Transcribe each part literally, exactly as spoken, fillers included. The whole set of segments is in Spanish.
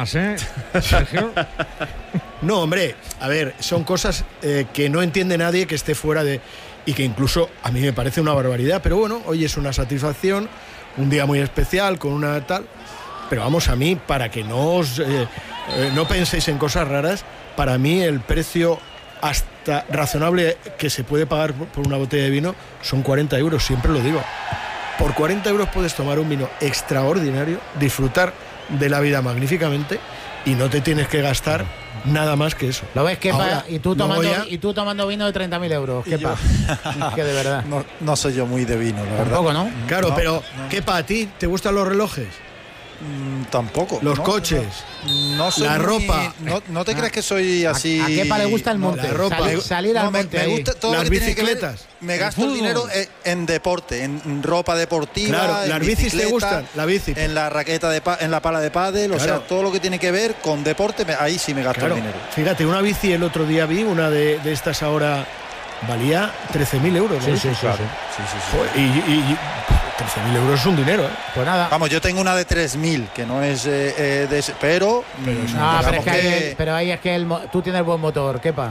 bajas, ¿eh, Sergio? No, hombre, a ver, son cosas eh, que no entiende nadie que esté fuera de... Y que incluso a mí me parece una barbaridad, pero bueno, hoy es una satisfacción, un día muy especial, con una tal... Pero vamos, a mí, para que no os... Eh, eh, no penséis en cosas raras, para mí el precio hasta razonable que se puede pagar por una botella de vino son cuarenta euros, siempre lo digo. Por cuarenta euros puedes tomar un vino extraordinario, disfrutar de la vida magníficamente y no te tienes que gastar nada más que eso. ¿Lo ves, Kepa? Ahora, Y tú tomando, no a... y tú tomando vino de treinta mil euros, Kepa. Yo... que de verdad. No, no soy yo muy de vino, la verdad. Tampoco, ¿no? Claro, no, pero no. Kepa, ¿a ti te gustan los relojes? Mm, tampoco. Los ¿no? coches. No, no soy la muy... ropa. No, no te Ah. crees que soy así... ¿A, a Kepa le gusta el monte? No, la ropa. Sal- salir al No, me, monte me ahí. gusta todo Las lo que tiene que ver- bicicletas. me El gasto el fútbol. dinero en, en deporte, en ropa deportiva, Claro, en las bicis te bicicleta, gustan, la bici. en la raqueta de pa- en la pala de pádel, o Claro. sea, todo lo que tiene que ver con deporte, me- ahí sí me gasto Claro, el dinero. fíjate, una bici el otro día vi, una de, de estas ahora valía trece mil euros. ¿no? Sí, sí, sí, Claro. sí. Sí, sí, sí. Joder, Y, y, y trece mil euros es un dinero, ¿eh? Pues nada. Vamos, yo tengo una de tres mil, que no es eh, eh, de ese, pero, Pero es mm, No, pero, digamos es que que- ahí, pero ahí es que el mo- tú tienes buen motor, Kepa.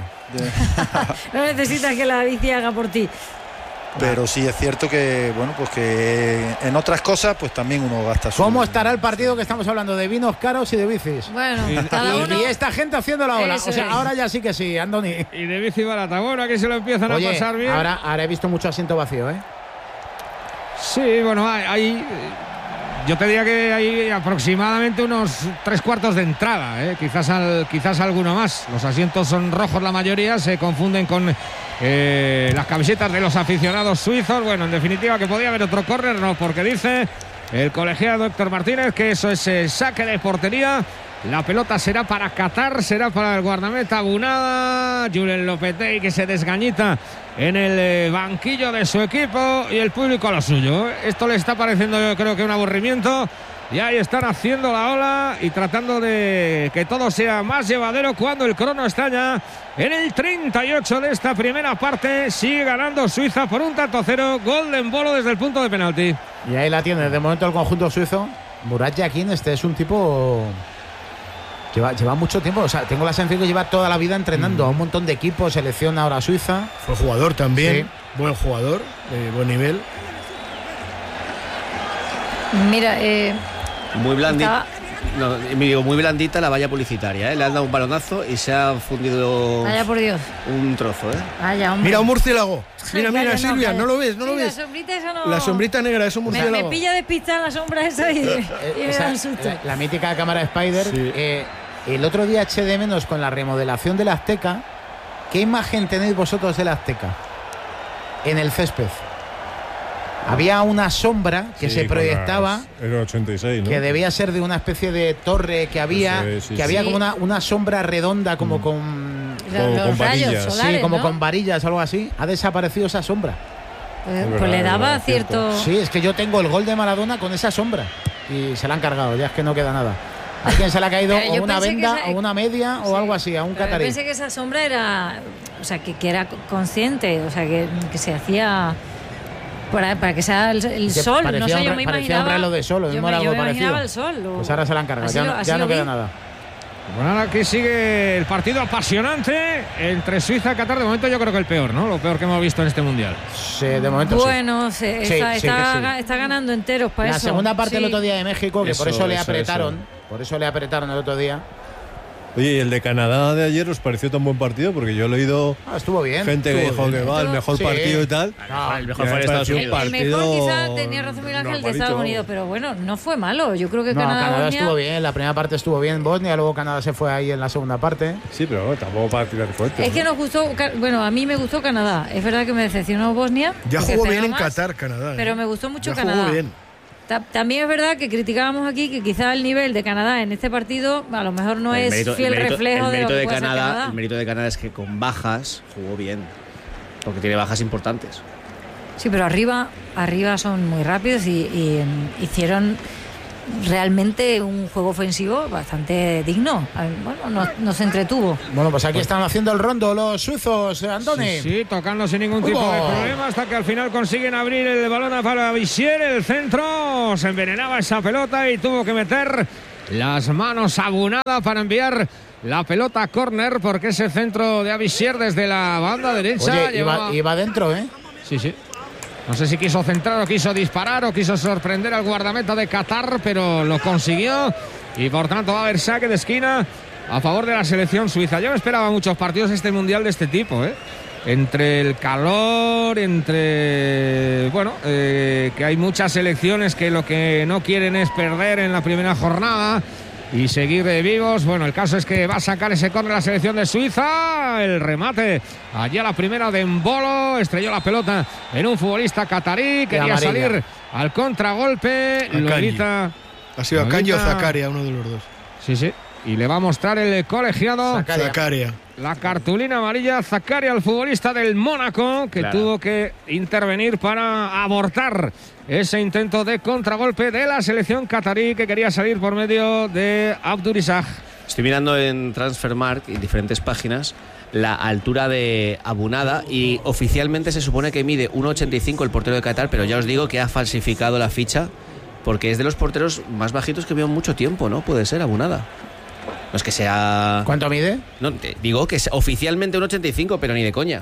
No necesitas que la bici haga por ti. pero sí es cierto que, bueno, pues que en otras cosas, pues también uno gasta su... ¿Cómo estará el partido que estamos hablando de vinos caros y de bicis? Bueno, cada Y, uno. y esta gente haciendo la ola. Eso O sea, es. ahora ya sí que sí, Andoni. Y de bici barata. Bueno, aquí se lo empiezan Oye, a pasar bien. ahora, ahora he visto mucho asiento vacío, ¿eh? Sí, bueno, hay, hay- yo te diría que hay aproximadamente unos tres cuartos de entrada, ¿eh? quizás, al, quizás alguno más. Los asientos son rojos la mayoría, se confunden con eh, las camisetas de los aficionados suizos. Bueno, en definitiva que podía haber otro córner, no, porque dice el colegiado Héctor Martínez que eso es eh, saque de portería. La pelota será para Qatar, será para el guardameta Bunada. Julen Lopetegui que se desgañita en el eh, banquillo de su equipo y el público a lo suyo. Esto le está pareciendo, yo creo que un aburrimiento. Y ahí están haciendo la ola y tratando de que todo sea más llevadero cuando el crono está ya en el treinta y ocho de esta primera parte. Sigue ganando Suiza por un tanto a cero. Golden Bolo desde el punto de penalti. Y ahí la tiene. De momento el conjunto suizo. Murat Yakin, este es un tipo... Lleva, lleva mucho tiempo, o sea, tengo la sensación que lleva toda la vida entrenando a un montón de equipos, selección ahora Suiza. Fue jugador también, Sí. buen jugador, de buen nivel. Mira, eh, Muy blandita. estaba- No, me digo, muy blandita la valla publicitaria, ¿eh? Le han dado un balonazo y se ha fundido vaya por Dios. un trozo, ¿eh? Vaya, hombre. Mira un murciélago. Mira, Calla, mira, no, Silvia, calla. ¿no lo ves? ¿No lo Sí, ves? La sombrita esa no. La sombrita negra es un Me, murciélago. me pilla despistada la sombra esa y, y me Esa- da un susto. la, la mítica cámara Spider. Sí. Eh, el otro día eché de menos con la remodelación de la Azteca. ¿Qué imagen tenéis vosotros de la Azteca? En el césped. Había una sombra que Sí, se con proyectaba, las- Era ochenta y seis, ¿no? que debía ser de una especie de torre que había, Eso es, sí, que sí. había Sí. como una, una sombra redonda, como con... Los, con- los con rayos varillas. solares, Sí, como ¿no? con varillas, algo así. Ha desaparecido esa sombra. Pues, Es pues verdad, le es daba verdad, cierto. Sí, es que yo tengo el gol de Maradona con esa sombra. Y se la han cargado, ya es que no queda nada. ¿A quién se le ha caído? Pero O yo una pensé que venda, esa- o una media, o Sí. algo así, a un Pero yo catarí. pensé que esa sombra era, o sea, que, que era consciente, o sea, que, que se hacía para, para que sea el, el Que sol. No parecía sé, un yo re- me parecía un imaginaba. reloj de sol, lo yo mismo me, era yo algo me imaginaba parecido. el sol. lo- Pues ahora se la han cargado, así ya, lo- no, así ya lo no queda vi. nada. Bueno, ahora aquí sigue el partido apasionante entre Suiza y Qatar. De momento yo creo que el peor, ¿no? Lo peor que hemos visto en este mundial. Sí, de momento sí. Bueno, se- Sí, está, sí está, que sí. está ganando enteros para La eso. segunda parte Sí. el otro día de México, que por Eso, eso le eso, apretaron, eso. por eso le apretaron el otro día. Oye, ¿y el de Canadá de ayer os pareció tan buen partido? Porque yo he leído Ah, estuvo bien. gente que estuvo dijo bien. que va, el mejor Sí. partido y tal. No, el mejor Ya fue me en Estados pareció un Unidos. El partido mejor quizá tenía razón Miguel Ángel de normalito, Estados vamos. Unidos, pero bueno, no fue malo. Yo creo que no, Canadá, Canadá Bosnia- estuvo bien, la primera parte estuvo bien Bosnia, luego Canadá se fue ahí en la segunda parte. Sí, pero bueno, tampoco para tirar fuerte. Es que nos gustó, bueno, a mí me gustó Canadá. Es verdad que me decepcionó Bosnia. Ya porque jugó bien esperaba en más, Qatar, Canadá. ¿eh? Pero me gustó mucho Ya Canadá. jugó bien. Ta- También es verdad que criticábamos aquí que quizá el nivel de Canadá en este partido a lo mejor no El es mérito- el fiel mérito- reflejo el de lo mérito que de puede ser Canadá, Canadá. el mérito de Canadá es que con bajas jugó bien. Porque tiene bajas importantes. Sí, pero arriba, arriba son muy rápidos y, y, em, hicieron realmente un juego ofensivo bastante digno. A- Bueno, nos, nos entretuvo. Bueno, pues aquí están haciendo el rondo los suizos, eh, Andoni. Sí, sí, tocando sin ningún tipo ¡Uy! de problema hasta que al final consiguen abrir el balón para Bissier, el centro. Se envenenaba esa pelota y tuvo que meter las manos Abunada para enviar la pelota a córner, porque ese centro de Abissier desde la banda derecha. Oye, llevaba... iba, iba dentro, ¿eh? Sí, sí. No sé si quiso centrar o quiso disparar o quiso sorprender al guardameta de Qatar, pero lo consiguió y por tanto va a haber saque de esquina a favor de la selección suiza. Yo esperaba muchos partidos este mundial de este tipo, ¿eh? Entre el calor, entre... Bueno, eh, que hay muchas selecciones que lo que no quieren es perder en la primera jornada y seguir de vivos. Bueno, el caso es que va a sacar ese córner la selección de Suiza. El remate allí a la primera de Embolo. Estrelló la pelota en un futbolista catarí. Quería salir al contragolpe. Lo evita. Ha sido Akanji o Zakaria, uno de los dos. Sí, sí. Y le va a mostrar el colegiado Zakaria. Zakaria. La cartulina amarilla. Zakaria, el futbolista del Mónaco, que claro. tuvo que intervenir para abortar ese intento de contragolpe de la selección catarí, que quería salir por medio de Abdurizag. Estoy mirando en Transfermarkt y diferentes páginas la altura de Abunada y oficialmente se supone que mide uno ochenta y cinco el portero de Qatar, pero ya os digo que ha falsificado la ficha porque es de los porteros más bajitos que veo en mucho tiempo, ¿no? Puede ser Abunada. No es que sea... ¿Cuánto mide? No, te digo que es oficialmente uno ochenta y cinco, pero ni de coña.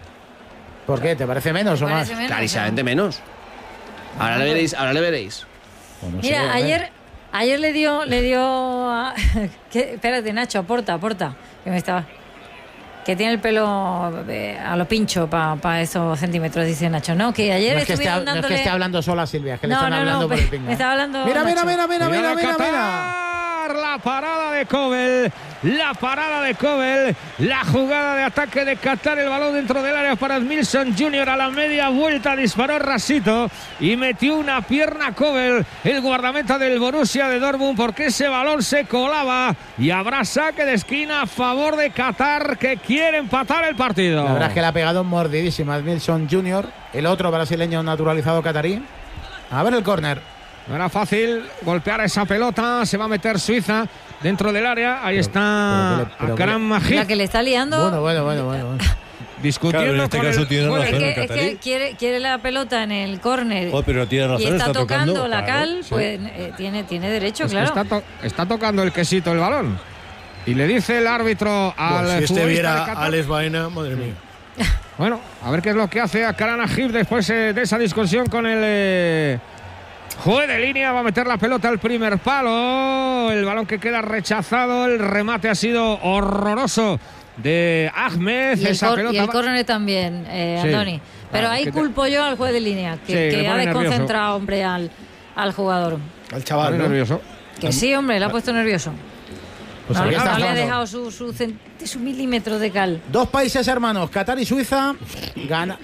¿Por qué? ¿Te parece menos o más? Menos, clarísimamente ¿no? menos. Ahora le veréis, ahora le veréis. Pues no Mira, sé, ayer, ayer le dio, le dio a... ¿Qué? Espérate, Nacho, aporta, aporta. Que me estaba... Que tiene el pelo eh, a lo pincho para pa esos centímetros, dice Nacho. No, que ayer no es que estuvieron esté, dándole... No es que esté hablando sola, Silvia, que no, le están no, hablando no, por el pingo. Me estaba hablando Mira, mira, Nacho. mira, mira, mira, mira, mira. La parada de Kobel, la parada de Kobel, la jugada de ataque de Qatar, el balón dentro del área para Milson junior a la media vuelta, disparó rasito y metió una pierna Kobel, el guardameta del Borussia de Dortmund, porque ese balón se colaba y habrá saque de esquina a favor de Qatar, que quiere empatar el partido. La verdad es que le ha pegado mordidísima Milson junior, el otro brasileño naturalizado catarí. A ver el córner. No era fácil golpear esa pelota. Se va a meter Suiza dentro del área. Ahí pero, está Akram Majid. La que le está liando. Bueno, bueno, bueno, bueno. bueno. Discutiendo claro, en este con caso el... tiene bueno, razón es que, el es que quiere, quiere la pelota en el córner. Oh, pero tiene razón, y está, está tocando, tocando la claro, cal, sí. pues eh, tiene, tiene derecho, es claro. Está, to está tocando el quesito el balón. Y le dice el árbitro al. Bueno, si este viera a Alex Baena, madre mía. Bueno, a ver qué es lo que hace Akram Majid después eh, de esa discusión con el. Eh, Juez de línea, va a meter la pelota al primer palo. El balón que queda rechazado. El remate ha sido horroroso de Ahmed. Y el, Esa cor pelota y el córner también, eh, sí. Andoni. Pero ah, ahí culpo te... yo al juez de línea, que, sí, que ha desconcentrado, hombre, al, al jugador. Al chaval, ¿no? nervioso. Que sí, hombre, le ha puesto nervioso. Pues no, no, no le ha dejado su, su, su milímetro de cal. Dos países hermanos, Qatar y Suiza, gana.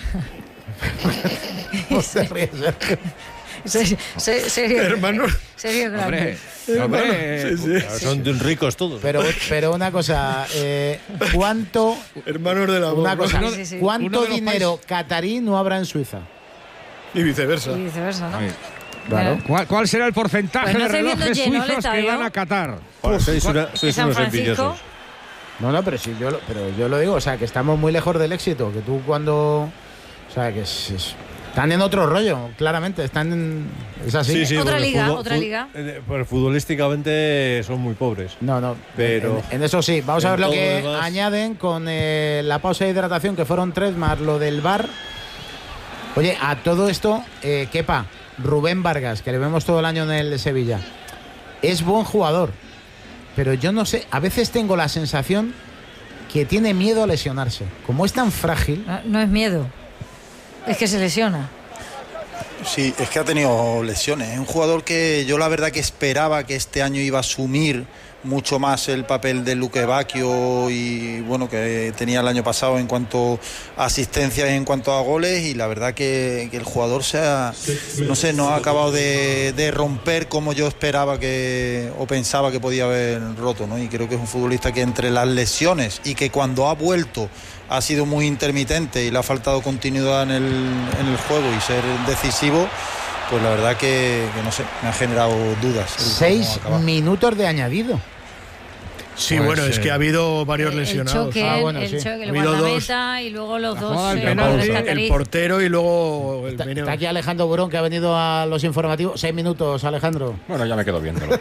No se ríe, Sergio. Serio, serio, hermanos. Serio, hombre, hombre, sí, sí. Son ricos todos. Pero, pero una cosa, eh, ¿cuánto? Hermanos de la Una cosa, sí, sí, sí. ¿cuánto dinero países... catarí no habrá en Suiza? Y viceversa. Y viceversa, ¿no? Claro. ¿Cuál, ¿Cuál será el porcentaje pues no de relojes lleno, suizos que van a Qatar? Pues sois una, sois San unos Francisco. envidiosos. No, no, pero sí, yo lo, pero yo lo digo, o sea, que estamos muy lejos del éxito, que tú cuando, o sea, que es, es, están en otro rollo, claramente, están en, es así. Sí, sí, otra liga, fútbol, otra liga. Eh, pues futbolísticamente son muy pobres. No, no, pero en, en eso sí. Vamos a ver lo que demás... añaden con eh, la pausa de hidratación, que fueron tres más lo del V A R. Oye, a todo esto, eh, Kepa, Rubén Vargas, que le vemos todo el año en el Sevilla, es buen jugador, pero yo no sé, a veces tengo la sensación que tiene miedo a lesionarse. Como es tan frágil. No, no es miedo, es que se lesiona. Sí, es que ha tenido lesiones. Es un jugador que yo la verdad que esperaba que este año iba a asumir mucho más el papel de Luque Bacchio y bueno, que tenía el año pasado en cuanto a asistencias y en cuanto a goles, y la verdad que, que el jugador se ha, no sé, no ha acabado de, de romper como yo esperaba que o pensaba que podía haber roto, ¿no? Y creo que es un futbolista que entre las lesiones y que cuando ha vuelto ha sido muy intermitente y le ha faltado continuidad en el, en el juego y ser decisivo, pues la verdad que, que no sé, me ha generado dudas. Seis minutos de añadido. Sí, Pues, bueno, es eh, que ha habido varios El lesionados. choque, Ah, bueno, el, sí. choque, el Ha habido guardameta y luego los La dos jugada del eh, penalti, los el cataríes. portero y luego el Está, meneo. está aquí Alejandro Burón, que ha venido a los informativos. Seis minutos, Alejandro. Bueno, ya me quedo viéndolo.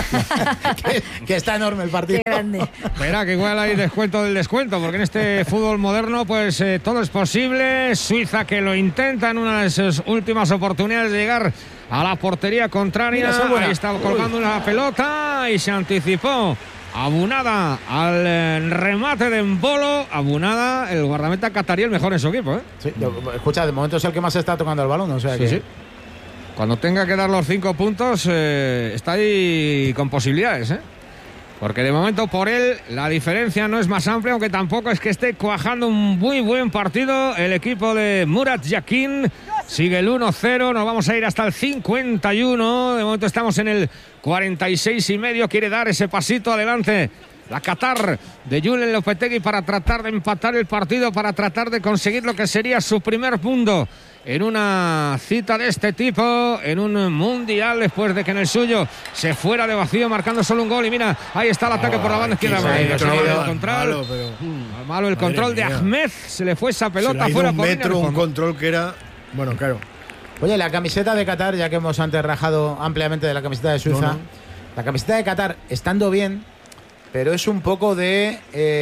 que, que está enorme el partido. Qué grande. Verá que igual hay descuento del descuento, porque en este fútbol moderno pues eh, todo es posible. Suiza que lo intenta en una de sus últimas oportunidades de llegar a la portería contraria. Mira, esa es buena. Ahí está colgando una pelota y se anticipó Abunada al eh, remate de Embolo. Abunada, el guardameta catarí, el mejor en su equipo, ¿eh? Sí, yo- escucha, de momento es el que más está tocando el balón. O sea Sí, que, sí. Cuando tenga que dar los cinco puntos, eh, está ahí con posibilidades, ¿eh? Porque de momento por él la diferencia no es más amplia, aunque tampoco es que esté cuajando un muy buen partido. El equipo de Murat Yakin sigue el uno cero, nos vamos a ir hasta el cincuenta y uno. De momento estamos en el cuarenta y seis y medio, quiere dar ese pasito adelante la Qatar de Julen Lopetegui para tratar de empatar el partido, para tratar de conseguir lo que sería su primer punto en una cita de este tipo, en un mundial, después de que en el suyo se fuera de vacío marcando solo un gol. Y mira, ahí está el ataque por la banda izquierda. qué Malo, metro, malo el malo, control, malo, pero- Mm, malo el Madre control de mía. Ahmed, se le fue esa Se le pelota ha ido fuera un por línea de metro, un fondo. control que era. Bueno, claro. Oye, la camiseta de Qatar, ya que hemos antes rajado ampliamente de la camiseta de Suiza, No, no. la camiseta de Qatar, estando bien, pero es un poco de...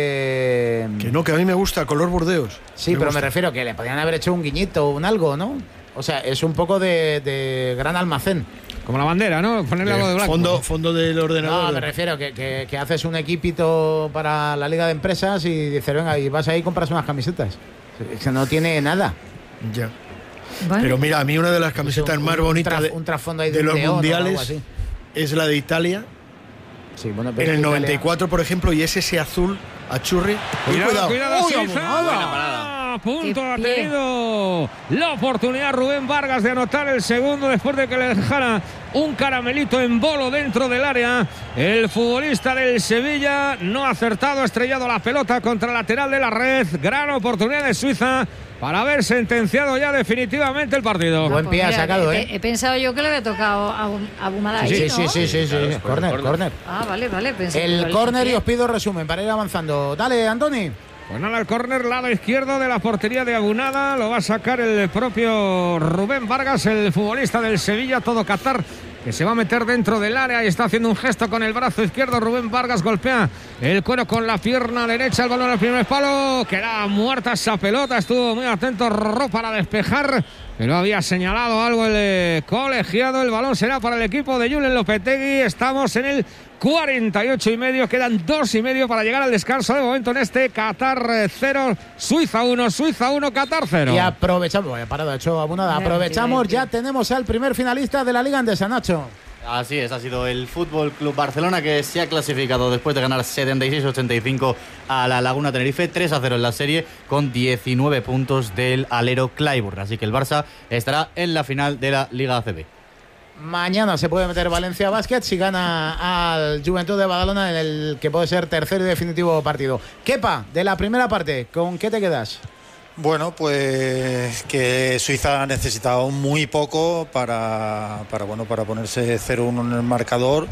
eh, Que no, que a mí me gusta, color burdeos. sí, pero gusta. me refiero que le podrían haber hecho un guiñito o un algo, ¿no? O sea, es un poco de, de gran almacén. Como la bandera, ¿no? Ponerle algo de blanco. Fondo, fondo del ordenador. No, me refiero que, que, que haces un equipito para la Liga de Empresas y dices, venga, y vas ahí y compras unas camisetas. Es que no tiene nada. Ya. Bueno, Pero mira, a mí una de las camisetas Un- más un bonitas traf- de, un trasfondo ahí de de un los león o algo mundiales así. es la de Italia. Sí, bueno, En pero el Italia- noventa y cuatro, por ejemplo, y es ese azul a churri. Uy, Cuidado, cuidado. cuidado, Uy, Suiza. Abunada. Buena parada. A punto Qué ha pie. tenido la oportunidad Rubén Vargas de anotar el segundo después de que le dejara un caramelito en bolo dentro del área. El futbolista del Sevilla no ha acertado, ha estrellado la pelota contra el lateral de la red. Gran oportunidad de Suiza para haber sentenciado ya definitivamente el partido. Buen pie ha mira, sacado, he, ¿eh? he pensado yo que le había tocado a, un- a Bumada Sí, ahí, sí, ¿no? sí, sí, sí, Claro, sí. es Corner, corner. corner. Ah, vale, vale. Pensé que El lo córner y hacía. os pido resumen para ir avanzando. Dale, Antoni. Pues nada, el córner, lado izquierdo de la portería de Abunada. Lo va a sacar el propio Rubén Vargas, el futbolista del Sevilla, todo Qatar, que se va a meter dentro del área y está haciendo un gesto con el brazo izquierdo. Rubén Vargas golpea el cuero con la pierna derecha, el balón al primer palo. Queda muerta esa pelota, estuvo muy atento Rorró para despejar, pero había señalado algo el eh, colegiado. El balón será para el equipo de Julen Lopetegui. Estamos en el cuarenta y ocho y medio, quedan dos y medio para llegar al descanso de momento en este Qatar cero, Suiza uno, Suiza uno, Qatar cero. Y aprovechamos, vaya parada, hecho Abunada. Bien, Aprovechamos, bien, ya tenemos al primer finalista de la Liga Andesa, Nacho. Así es, ha sido el Fútbol Club Barcelona que se ha clasificado después de ganar setenta y seis a ochenta y cinco a la Laguna Tenerife, tres a cero en la serie, con diecinueve puntos del alero Clayburn. Así que el Barça estará en la final de la Liga A C B. Mañana se puede meter Valencia Basket si gana al Juventud de Badalona en el que puede ser tercer y definitivo partido. Kepa, de la primera parte, ¿con qué te quedas? Bueno, pues que Suiza ha necesitado muy poco para, para, bueno, para ponerse cero uno en el marcador.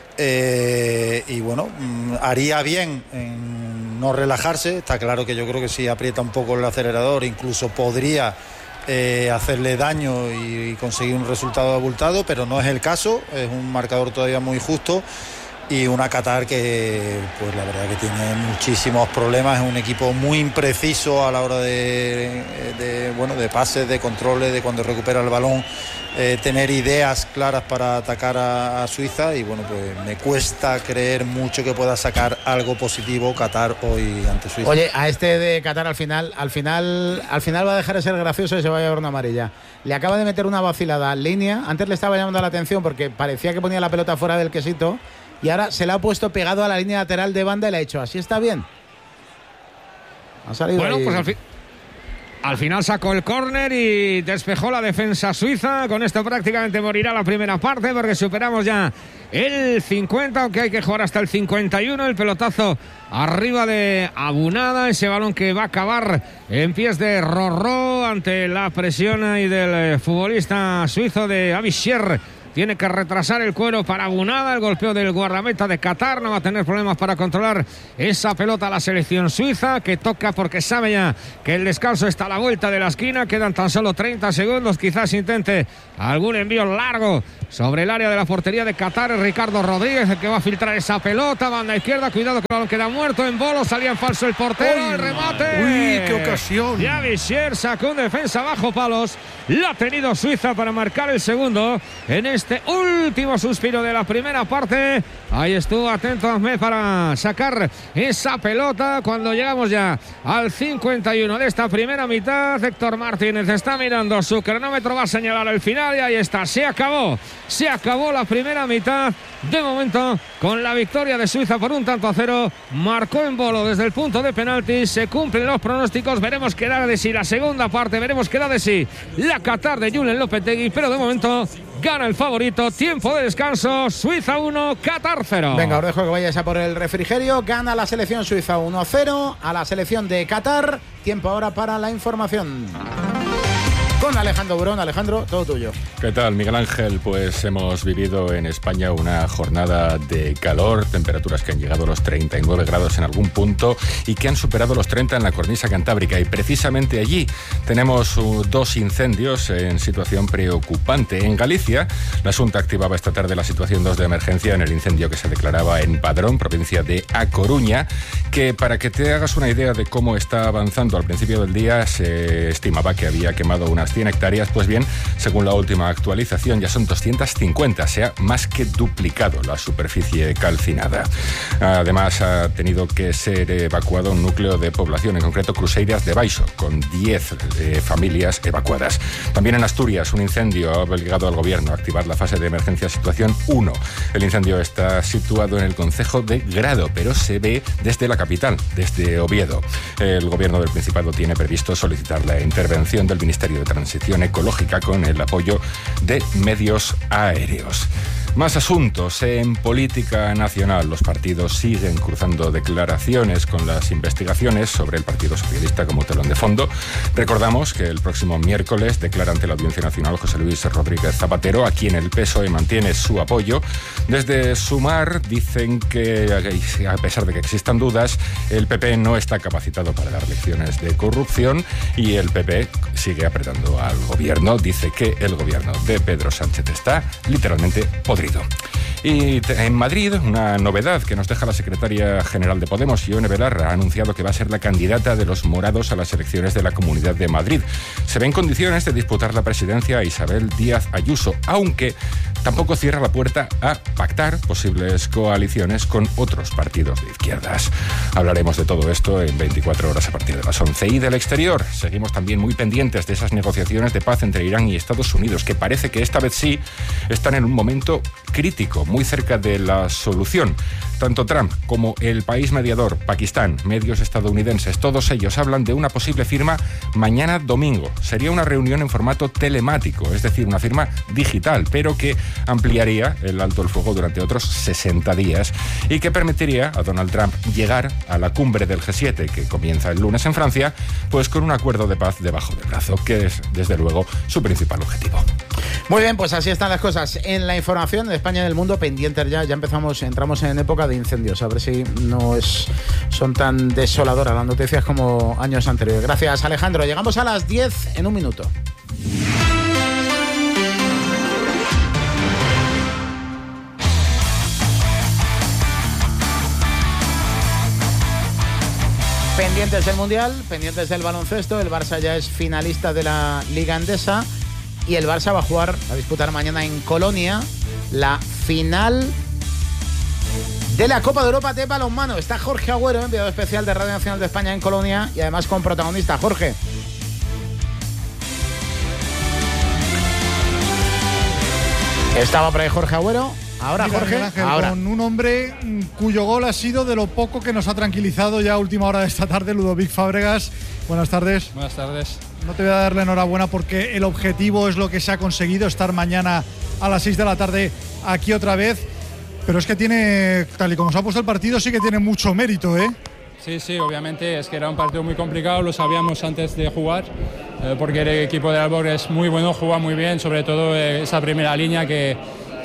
Eh, y bueno, mm, haría bien en no relajarse. Está claro que yo creo que si aprieta un poco el acelerador incluso podría eh, hacerle daño y, y conseguir un resultado abultado, pero no es el caso. Es un marcador todavía muy justo y una Qatar que pues la verdad que tiene muchísimos problemas. Es un equipo muy impreciso a la hora de, de bueno, de pases, de controles, de cuando recupera el balón, eh, tener ideas claras para atacar a, a Suiza. Y bueno, pues me cuesta creer mucho que pueda sacar algo positivo Qatar hoy ante Suiza. Oye, a este de Qatar al final, al final, al final va a dejar de ser gracioso y se va a llevar una amarilla. Le acaba de meter una vacilada en línea. Antes le estaba llamando la atención porque parecía que ponía la pelota fuera del quesito. Y ahora se la ha puesto pegado a la línea lateral de banda y le ha hecho, así está bien. Ha salido Bueno, ahí. pues al, fi- al final sacó el córner y despejó la defensa suiza. Con esto prácticamente morirá la primera parte porque superamos ya el cincuenta, aunque hay que jugar hasta el cincuenta y uno. El pelotazo arriba de Abunada, ese balón que va a acabar en pies de Rorró ante la presión y del futbolista suizo de Avisher tiene que retrasar el cuero para Abunada, el golpeo del guardameta de Qatar, no va a tener problemas para controlar esa pelota a la selección suiza, que toca porque sabe ya que el descanso está a la vuelta de la esquina, quedan tan solo treinta segundos, quizás intente algún envío largo sobre el área de la portería de Qatar. Ricardo Rodríguez el que va a filtrar esa pelota, banda izquierda, cuidado que el balón queda muerto en Bolo, salía en falso el portero, ¡Uy! el remate. ¡Uy, qué ocasión! Ya Vixier sacó un defensa bajo palos, la ha tenido Suiza para marcar el segundo en este último suspiro de la primera parte. Ahí estuvo atento Ahmed para sacar esa pelota cuando llegamos ya al cincuenta y uno de esta primera mitad. Héctor Martínez está mirando su cronómetro, va a señalar el final y ahí está, se acabó, se acabó la primera mitad. De momento, con la victoria de Suiza por un tanto a cero, marcó en Bolo desde el punto de penalti, se cumplen los pronósticos, veremos qué da de sí la segunda parte, veremos qué da de sí la Qatar de Julen Lopetegui, pero de momento gana el favorito. Tiempo de descanso, Suiza uno, Qatar cero. Venga, os dejo que vayáis a por el refrigerio. Gana la selección suiza uno cero a la selección de Qatar. Tiempo ahora para la información con Alejandro Burón. Alejandro, todo tuyo. ¿Qué tal, Miguel Ángel? Pues hemos vivido en España una jornada de calor, temperaturas que han llegado a los treinta y nueve grados en algún punto y que han superado los treinta en la cornisa cantábrica. Y precisamente allí tenemos uh, dos incendios en situación preocupante. En Galicia, la Xunta activaba esta tarde la situación dos de emergencia en el incendio que se declaraba en Padrón, provincia de A Coruña, que para que te hagas una idea de cómo está avanzando, al principio del día se estimaba que había quemado unas cien hectáreas, pues bien, según la última actualización ya son doscientas cincuenta, se ha más que duplicado la superficie calcinada. Además ha tenido que ser evacuado un núcleo de población, en concreto Cruceiras de Baixo, con diez eh, familias evacuadas. También en Asturias un incendio ha obligado al gobierno a activar la fase de emergencia situación uno. El incendio está situado en el concejo de Grado, pero se ve desde la capital, desde Oviedo. El gobierno del Principado tiene previsto solicitar la intervención del Ministerio de Transición Ecológica con el apoyo de medios aéreos. Más asuntos en política nacional. Los partidos siguen cruzando declaraciones con las investigaciones sobre el Partido Socialista como telón de fondo. Recordamos que el próximo miércoles declara ante la Audiencia Nacional José Luis Rodríguez Zapatero, a quien el P S O E mantiene su apoyo. Desde Sumar dicen que, a pesar de que existan dudas, el P P no está capacitado para dar lecciones de corrupción y el P P sigue apretando al gobierno. Dice que el gobierno de Pedro Sánchez está literalmente podrido. Y en Madrid, una novedad que nos deja la secretaria general de Podemos, Ione Belarra, ha anunciado que va a ser la candidata de los morados a las elecciones de la Comunidad de Madrid. Se ve en condiciones de disputar la presidencia a Isabel Díaz Ayuso, aunque tampoco cierra la puerta a pactar posibles coaliciones con otros partidos de izquierdas. Hablaremos de todo esto en veinticuatro horas a partir de las once. Y del exterior, seguimos también muy pendientes de esas negociaciones de paz entre Irán y Estados Unidos, que parece que esta vez sí están en un momento crítico, muy cerca de la solución. Tanto Trump como el país mediador, Pakistán, medios estadounidenses, todos ellos hablan de una posible firma mañana domingo. Sería una reunión en formato telemático, es decir, una firma digital, pero que ampliaría el alto el fuego durante otros sesenta días y que permitiría a Donald Trump llegar a la cumbre del G siete, que comienza el lunes en Francia, pues con un acuerdo de paz debajo del brazo, que es, desde luego, su principal objetivo. Muy bien, pues así están las cosas en la información de España y del mundo. Pendientes ya, ya empezamos, entramos en época de incendios, a ver si no es, son tan desoladoras las noticias como años anteriores. Gracias, Alejandro. Llegamos a las diez en un minuto. Pendientes del Mundial, pendientes del baloncesto. El Barça ya es finalista de la Liga Endesa y el Barça va a jugar, a disputar mañana en Colonia la final de la Copa de Europa de balonmano. Está Jorge Agüero, enviado especial de Radio Nacional de España en Colonia y además con protagonista. Jorge. Estaba por ahí Jorge Agüero. Ahora, Mira, Jorge, Ángel, ahora. Con un hombre cuyo gol ha sido de lo poco que nos ha tranquilizado ya a última hora de esta tarde, Ludovic Fábregas. Buenas tardes. Buenas tardes. No te voy a darle enhorabuena porque el objetivo es lo que se ha conseguido, estar mañana a las seis de la tarde aquí otra vez. Pero es que tiene, tal y como se ha puesto el partido, sí que tiene mucho mérito, ¿eh? Sí, sí, obviamente es que era un partido muy complicado, lo sabíamos antes de jugar, eh, porque el equipo de Aalborg es muy bueno, juega muy bien, sobre todo eh, esa primera línea que,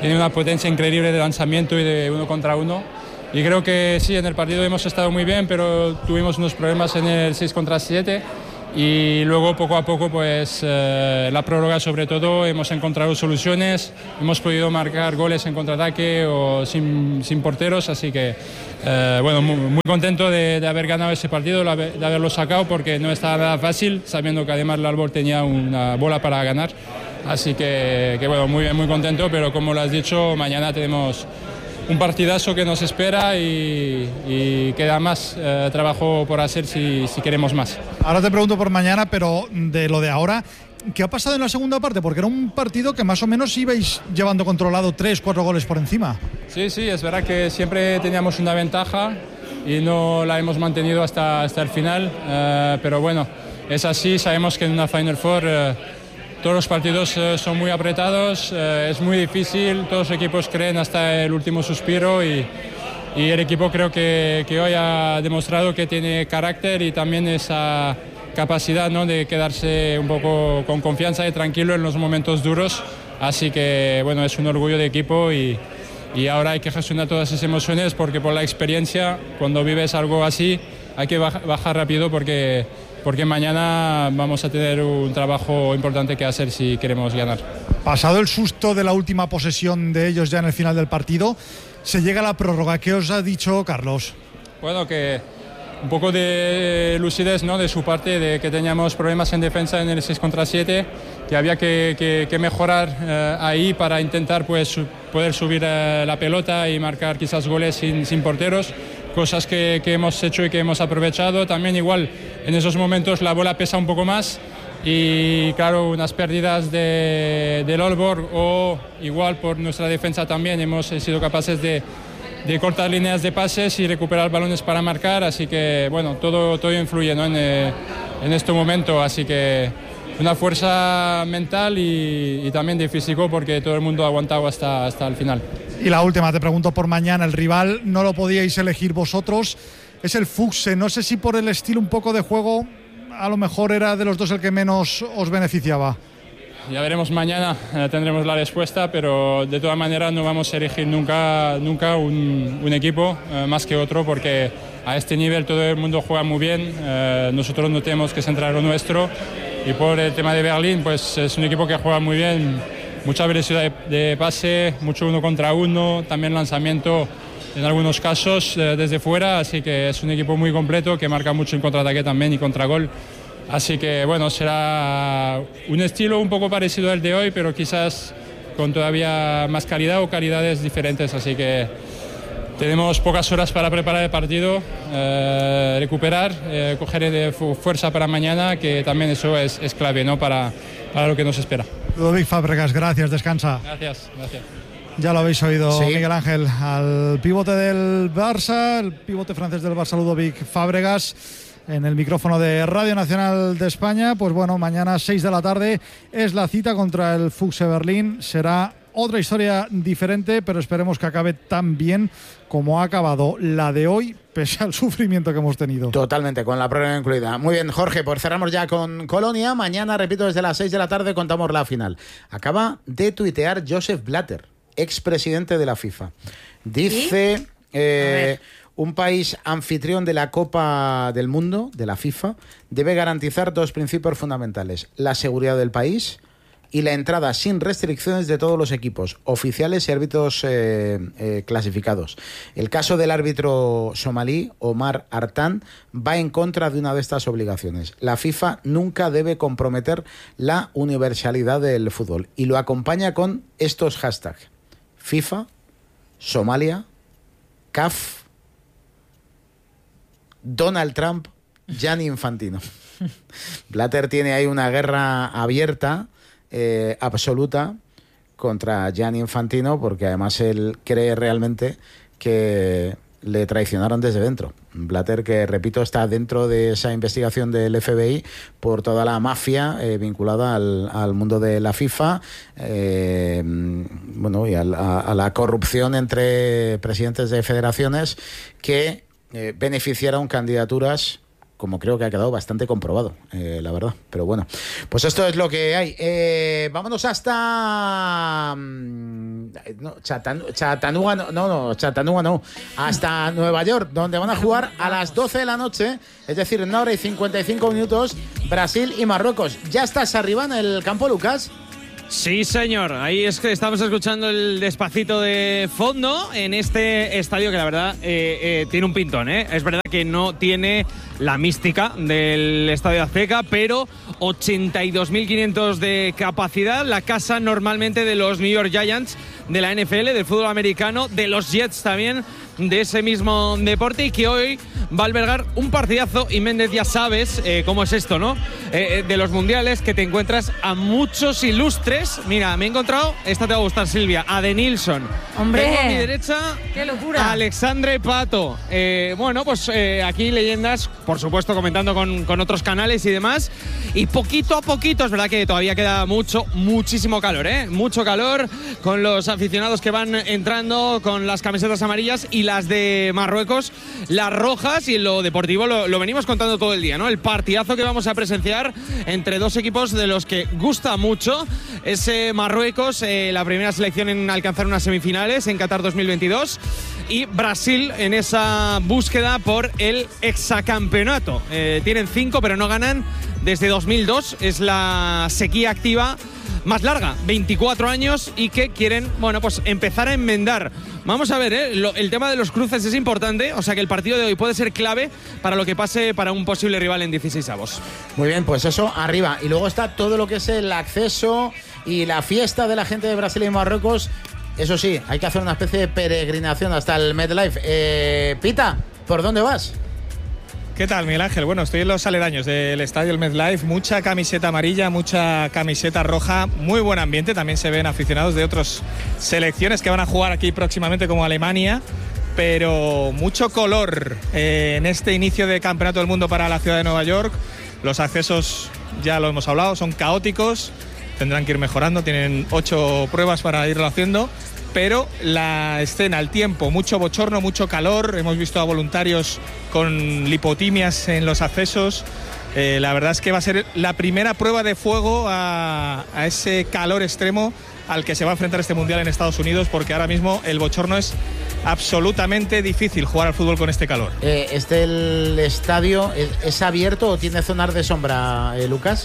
tiene una potencia increíble de lanzamiento y de uno contra uno. Y creo que sí, en el partido hemos estado muy bien, pero tuvimos unos problemas en el seis contra siete. Y luego poco a poco, pues eh, la prórroga sobre todo, hemos encontrado soluciones, hemos podido marcar goles en contraataque o sin, sin porteros, así que eh, bueno, muy, muy contento de, de haber ganado ese partido, de haberlo sacado, porque no estaba nada fácil, sabiendo que además el Albor tenía una bola para ganar, así que, que bueno, muy bien, muy contento, pero como lo has dicho, mañana tenemos un partidazo que nos espera y, y queda más eh, trabajo por hacer si, si queremos más. Ahora te pregunto por mañana, pero de lo de ahora, ¿qué ha pasado en la segunda parte? Porque era un partido que más o menos ibais llevando controlado tres, cuatro goles por encima. Sí, sí, es verdad que siempre teníamos una ventaja y no la hemos mantenido hasta, hasta el final, eh, pero bueno, es así, sabemos que en una Final Four eh, todos los partidos eh, son muy apretados, eh, es muy difícil, todos los equipos creen hasta el último suspiro y, y el equipo creo que, que hoy ha demostrado que tiene carácter y también esa capacidad, ¿no?, de quedarse un poco con confianza y tranquilo en los momentos duros, así que bueno, es un orgullo de equipo y, y ahora hay que gestionar todas esas emociones porque por la experiencia, cuando vives algo así, hay que bajar rápido porque... porque mañana vamos a tener un trabajo importante que hacer si queremos ganar. Pasado el susto de la última posesión de ellos ya en el final del partido, se llega a la prórroga. ¿Qué os ha dicho Carlos? Bueno, que un poco de lucidez, ¿no?, de su parte, de que teníamos problemas en defensa en el seis contra siete, que había que, que, que mejorar eh, ahí para intentar pues, poder subir eh, la pelota y marcar quizás goles sin, sin porteros. Cosas que, que hemos hecho y que hemos aprovechado. También igual en esos momentos la bola pesa un poco más y claro, unas pérdidas de, del Aalborg o igual por nuestra defensa también hemos sido capaces de, de cortar líneas de pases y recuperar balones para marcar, así que bueno, todo, todo influye, ¿no?, en, en este momento, así que una fuerza mental y, y también de físico porque todo el mundo ha aguantado hasta, hasta el final. Y la última, te pregunto por mañana, el rival no lo podíais elegir vosotros, es el Fuchse, no sé si por el estilo un poco de juego a lo mejor era de los dos el que menos os beneficiaba. Ya veremos mañana, eh, tendremos la respuesta, pero de todas maneras no vamos a elegir nunca, nunca un, un equipo eh, más que otro porque a este nivel todo el mundo juega muy bien, eh, nosotros no tenemos que centrar lo nuestro y por el tema de Berlín pues es un equipo que juega muy bien, mucha velocidad de, de pase, mucho uno contra uno, también lanzamiento en algunos casos eh, desde fuera, así que es un equipo muy completo que marca mucho en contraataque también y contragol. Así que bueno, será un estilo un poco parecido al de hoy, pero quizás con todavía más calidad o calidades diferentes. Así que tenemos pocas horas para preparar el partido, eh, recuperar, eh, coger de fuerza para mañana, que también eso es, es clave, ¿no?, para, para lo que nos espera. Ludovic Fábregas, gracias, descansa. Gracias, gracias. Ya lo habéis oído, sí. Miguel Ángel, al pivote del Barça, el pivote francés del Barça, Ludovic Fábregas, en el micrófono de Radio Nacional de España. Pues bueno, mañana seis de la tarde es la cita contra el Fuchse Berlín. Será otra historia diferente, pero esperemos que acabe tan bien como ha acabado la de hoy, pese al sufrimiento que hemos tenido. Totalmente, con la prueba incluida. Muy bien, Jorge, pues cerramos ya con Colonia. Mañana, repito, desde las seis de la tarde contamos la final. Acaba de tuitear Joseph Blatter, expresidente de la FIFA. Dice... Eh, un país anfitrión de la Copa del Mundo, de la FIFA, debe garantizar dos principios fundamentales: la seguridad del país y la entrada sin restricciones de todos los equipos, oficiales y árbitros eh, eh, clasificados. El caso del árbitro somalí, Omar Artan, va en contra de una de estas obligaciones. La FIFA nunca debe comprometer la universalidad del fútbol y lo acompaña con estos hashtags: FIFA, Somalia, C A F, Donald Trump, Gianni Infantino. Blatter tiene ahí una guerra abierta, eh, absoluta, contra Gianni Infantino, porque además él cree realmente que le traicionaron desde dentro. Blatter, que repito, está dentro de esa investigación del F B I por toda la mafia eh, vinculada al, al mundo de la FIFA, eh, bueno, y a, a, a la corrupción entre presidentes de federaciones que Eh, beneficiaron candidaturas como creo que ha quedado bastante comprobado, eh, la verdad. Pero bueno, pues esto es lo que hay. Eh, vámonos hasta... No, Chatan- Chattanooga, no, no, no, Chattanooga no. Hasta Nueva York, donde van a jugar a las doce de la noche, es decir, en una hora y cincuenta y cinco minutos, Brasil y Marruecos. ¿Ya estás arriba en el campo, Lucas? Sí, señor. Ahí es que estamos escuchando el Despacito de fondo en este estadio que la verdad eh, eh, tiene un pintón, ¿eh? Es verdad que no tiene la mística del Estadio Azteca, pero ochenta y dos mil quinientos de capacidad, la casa normalmente de los New York Giants, de la N F L, del fútbol americano, de los Jets también, de ese mismo deporte, y que hoy va a albergar un partidazo. Y Méndez, ya sabes eh, cómo es esto, ¿no? Eh, de los mundiales, que te encuentras a muchos ilustres. Mira, me he encontrado, esta te va a gustar, Silvia, a De Nilsson. Hombre, tengo a mi derecha, qué locura, a Alexandre Pato. Eh, bueno, pues eh, aquí leyendas, por supuesto, comentando con, con otros canales y demás. Y poquito a poquito, es verdad que todavía queda mucho, muchísimo calor, ¿eh? Mucho calor, con los aficionados que van entrando con las camisetas amarillas y las de Marruecos, las rojas. Y en lo deportivo lo, lo venimos contando todo el día, ¿no? El partidazo que vamos a presenciar entre dos equipos de los que gusta mucho. Es eh, Marruecos, eh, la primera selección en alcanzar unas semifinales en Qatar dos mil veintidós, y Brasil en esa búsqueda por el hexacampeonato. Eh, tienen cinco, pero no ganan desde dos mil dos. Es la sequía activa más larga, veinticuatro años, y que quieren, bueno, pues empezar a enmendar. Vamos a ver, ¿eh? Lo, el tema de los cruces es importante, o sea que el partido de hoy puede ser clave para lo que pase para un posible rival en dieciseisavos. Muy bien, pues eso arriba. Y luego está todo lo que es el acceso y la fiesta de la gente de Brasil y Marruecos. Eso sí, hay que hacer una especie de peregrinación hasta el MetLife. Eh, Pita, ¿por dónde vas? ¿Qué tal, Miguel Ángel? Bueno, estoy en los aledaños del estadio del MetLife, mucha camiseta amarilla, mucha camiseta roja, muy buen ambiente, también se ven aficionados de otras selecciones que van a jugar aquí próximamente, como Alemania, pero mucho color eh, en este inicio de Campeonato del Mundo para la ciudad de Nueva York. Los accesos, ya lo hemos hablado, son caóticos, tendrán que ir mejorando, tienen ocho pruebas para irlo haciendo. Pero la escena, el tiempo, mucho bochorno, mucho calor. Hemos visto a voluntarios con lipotimias en los accesos. Eh, la verdad es que va a ser la primera prueba de fuego a, a ese calor extremo al que se va a enfrentar este Mundial en Estados Unidos, porque ahora mismo el bochorno es absolutamente difícil jugar al fútbol con este calor. Eh, ¿Este el estadio es, es abierto o tiene zonas de sombra, eh, Lucas?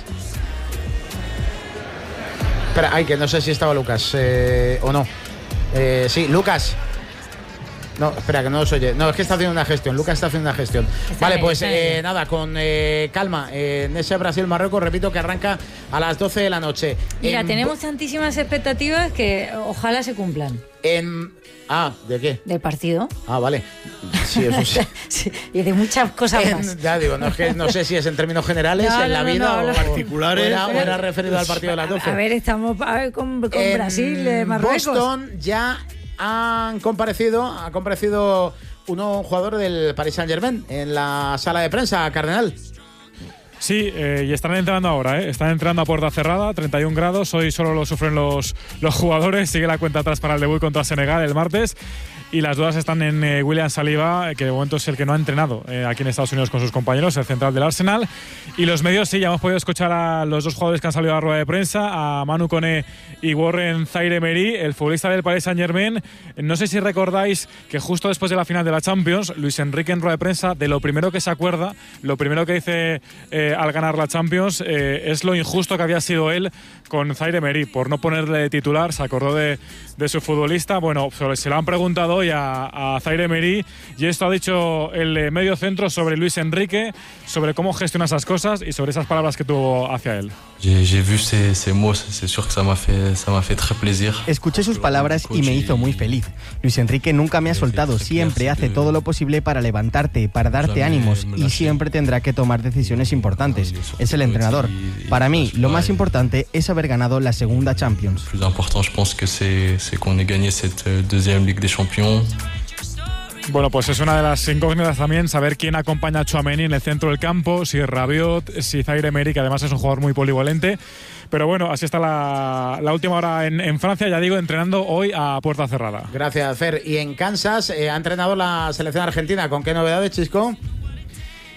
Espera, ay, que no sé si estaba Lucas eh, o no. Eh, sí, Lucas. No, espera, que no os oye. No, es que está haciendo una gestión. Lucas está haciendo una gestión. Está vale, bien, pues eh, nada, con eh, calma. Eh, en ese Brasil-Marruecos, repito, que arranca a las doce de la noche. Mira, en, tenemos tantísimas expectativas que ojalá se cumplan. En, ah, ¿de qué? Del partido. Ah, vale. Sí, eso sí. Sí, y de muchas cosas en, más. Ya digo, no, es que no sé si es en términos generales, no, en la no, vida no, no, o particulares. O era, o era referido al partido de las doce. A ver, estamos a ver, con, con en Brasil, eh, Marruecos. Boston ya han comparecido, ha comparecido uno, un jugador del Paris Saint-Germain en la sala de prensa, Cardenal. Sí, eh, y están entrando ahora, ¿eh? Están entrando a puerta cerrada, treinta y un grados. Hoy solo lo sufren los, los jugadores. Sigue la cuenta atrás para el debut contra Senegal el martes. Y las dudas están en eh, William Saliba, que de momento es el que no ha entrenado eh, aquí en Estados Unidos con sus compañeros, el central del Arsenal. Y los medios, sí, ya hemos podido escuchar a los dos jugadores que han salido a la rueda de prensa, a Manu Koné y Warren Zaïre-Emery, el futbolista del Paris Saint-Germain. No sé si recordáis que justo después de la final de la Champions, Luis Enrique en rueda de prensa, de lo primero que se acuerda, lo primero que dice eh, al ganar la Champions, eh, es lo injusto que había sido él con Zaïre-Emery, por no ponerle titular. Se acordó de, de su futbolista. Bueno, se lo han preguntado hoy a, a Zaïre-Emery, y esto ha dicho el medio centro sobre Luis Enrique, sobre cómo gestiona esas cosas y sobre esas palabras que tuvo hacia él. Escuché sus palabras y me hizo muy feliz. Luis Enrique nunca me ha soltado, siempre hace todo lo posible para levantarte, para darte ánimos, y siempre tendrá que tomar decisiones importantes. Es el entrenador. Para mí, lo más importante es haber ganado la segunda Champions. Lo más importante, yo creo que es que hemos ganado esta segunda Ligue des Champions. Bueno, pues es una de las incógnitas también, saber quién acompaña a Tchouaméni en el centro del campo, si es Rabiot, si Zaïre-Emery, que además es un jugador muy polivalente. Pero bueno, así está la, la última hora en, en Francia, ya digo, entrenando hoy a puerta cerrada. Gracias, Fer. Y en Kansas eh, ha entrenado la selección argentina. ¿Con qué novedades, Chisco?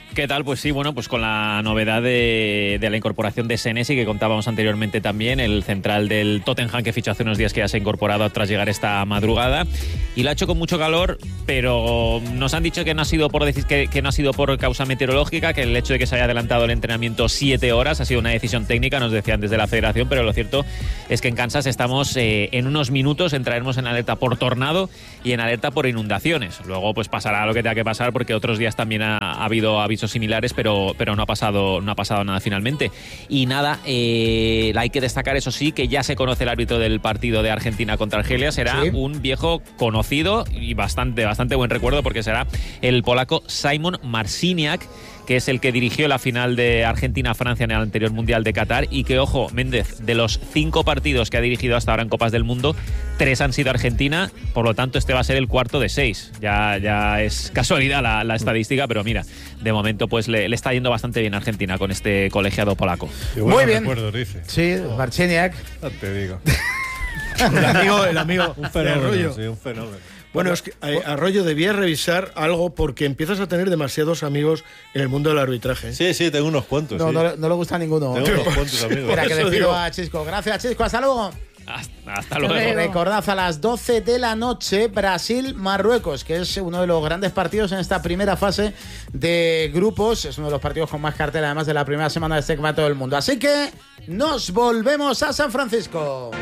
¿Qué tal? Pues sí, bueno, pues con la novedad de, de la incorporación de Senesi, que contábamos anteriormente también, el central del Tottenham, que fichó hace unos días, que ya se ha incorporado tras llegar esta madrugada, y lo ha hecho con mucho calor, pero nos han dicho que no ha sido por decir que, que no ha sido por causa meteorológica, que el hecho de que se haya adelantado el entrenamiento siete horas ha sido una decisión técnica, nos decían desde la federación, pero lo cierto es que en Kansas estamos eh, en unos minutos, entraremos en alerta por tornado y en alerta por inundaciones. Luego pues pasará lo que tenga que pasar, porque otros días también ha, ha habido avisos similares, pero, pero no ha pasado no ha pasado nada finalmente. Y nada, eh, hay que destacar, eso sí, que ya se conoce el árbitro del partido de Argentina contra Argelia. Será ¿Sí? un viejo conocido y bastante, bastante buen recuerdo, porque será el polaco Szymon Marciniak, que es el que dirigió la final de Argentina-Francia en el anterior Mundial de Qatar, y que, ojo, Méndez, de los cinco partidos que ha dirigido hasta ahora en Copas del Mundo, tres han sido Argentina, por lo tanto este va a ser el cuarto de seis. Ya, ya es casualidad la, la estadística, pero mira, de momento pues le, le está yendo bastante bien a Argentina con este colegiado polaco. Muy bien. Recuerdo, dice. Sí, Marciniak. No te digo. El amigo, el amigo. Un fenómeno, sí, un fenómeno. Bueno, es que eh, Arroyo, debías revisar algo, porque empiezas a tener demasiados amigos en el mundo del arbitraje. Sí, sí, tengo unos cuantos. No, sí. no, no le gusta a ninguno. Tengo unos cuantos amigos. Espera, que despido digo. a Chisco. Gracias, Chisco. Hasta luego. Hasta, hasta luego. Recordad, a las doce de la noche, Brasil-Marruecos, que es uno de los grandes partidos en esta primera fase de grupos. Es uno de los partidos con más cartel, además de la primera semana de este campeonato del mundo. Así que nos volvemos a San Francisco.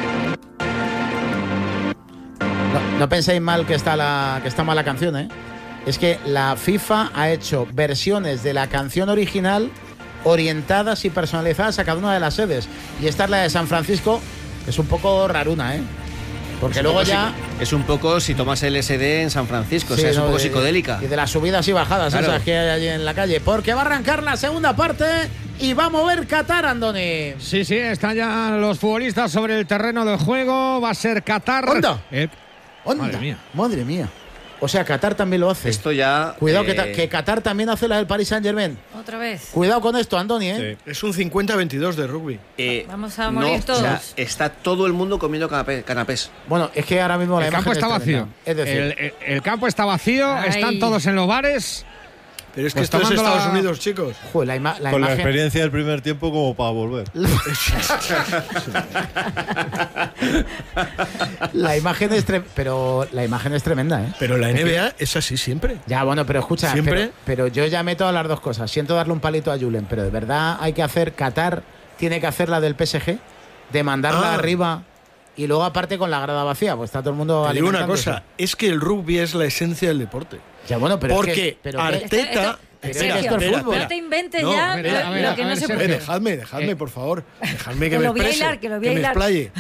No, no penséis mal que está, la, que está mal la canción, ¿eh? Es que la FIFA ha hecho versiones de la canción original orientadas y personalizadas a cada una de las sedes. Y esta es la de San Francisco, que es un poco raruna, ¿eh? Porque es luego ya... Es un poco si tomas L S D en San Francisco, Sí, o sea, es no, un poco de- psicodélica. Y de las subidas y bajadas Claro. esas que hay allí en la calle. Porque va a arrancar la segunda parte y va a mover Qatar, Andoni. Sí, sí, están ya los futbolistas sobre el terreno de juego. Va a ser Qatar. ¡Onda! Eh, ¡Onda! Madre mía. Madre mía. O sea, Qatar también lo hace. Esto ya... Cuidado, eh, que, ta- que Qatar también hace la del Paris Saint-Germain. Otra vez. Cuidado con esto, Andoni, ¿eh? Es un cincuenta veintidós de rugby. eh, Vamos a no, morir todos. o sea, está todo el mundo comiendo canapé- canapés. Bueno, es que ahora mismo la El campo imagen está es tremenda. vacío. Es decir, el, el- el campo está vacío, Ay. están todos en los bares. Pero es que Pues esto es tomando Estados la- Unidos, chicos. joder, la, ima- la Con la imagen... experiencia del primer tiempo como para volver. la imagen es tre- pero la imagen es tremenda, ¿eh? Pero la N B A es así siempre. Ya, bueno, pero escucha, ¿Siempre? Pero, pero yo ya meto a las dos cosas. Siento darle un palito a Julen, pero de verdad hay que hacer, Qatar tiene que hacer la del P S G, de mandarla Ah. arriba y luego aparte con la grada vacía, pues está todo el mundo Te digo una alimentándose. cosa, es que el rugby es la esencia del deporte. Ya, bueno, pero es Porque que- pero que- Arteta... Esto- esto- Pero Sergio, esto es fútbol. no te inventes No, ya espera, lo, a ver, lo a que no ver, se Sergio. Eh, puede. dejadme, dejadme, por favor. Dejadme que Que me lo voy a exprese, hilar, que lo voy a me hilar. explaye.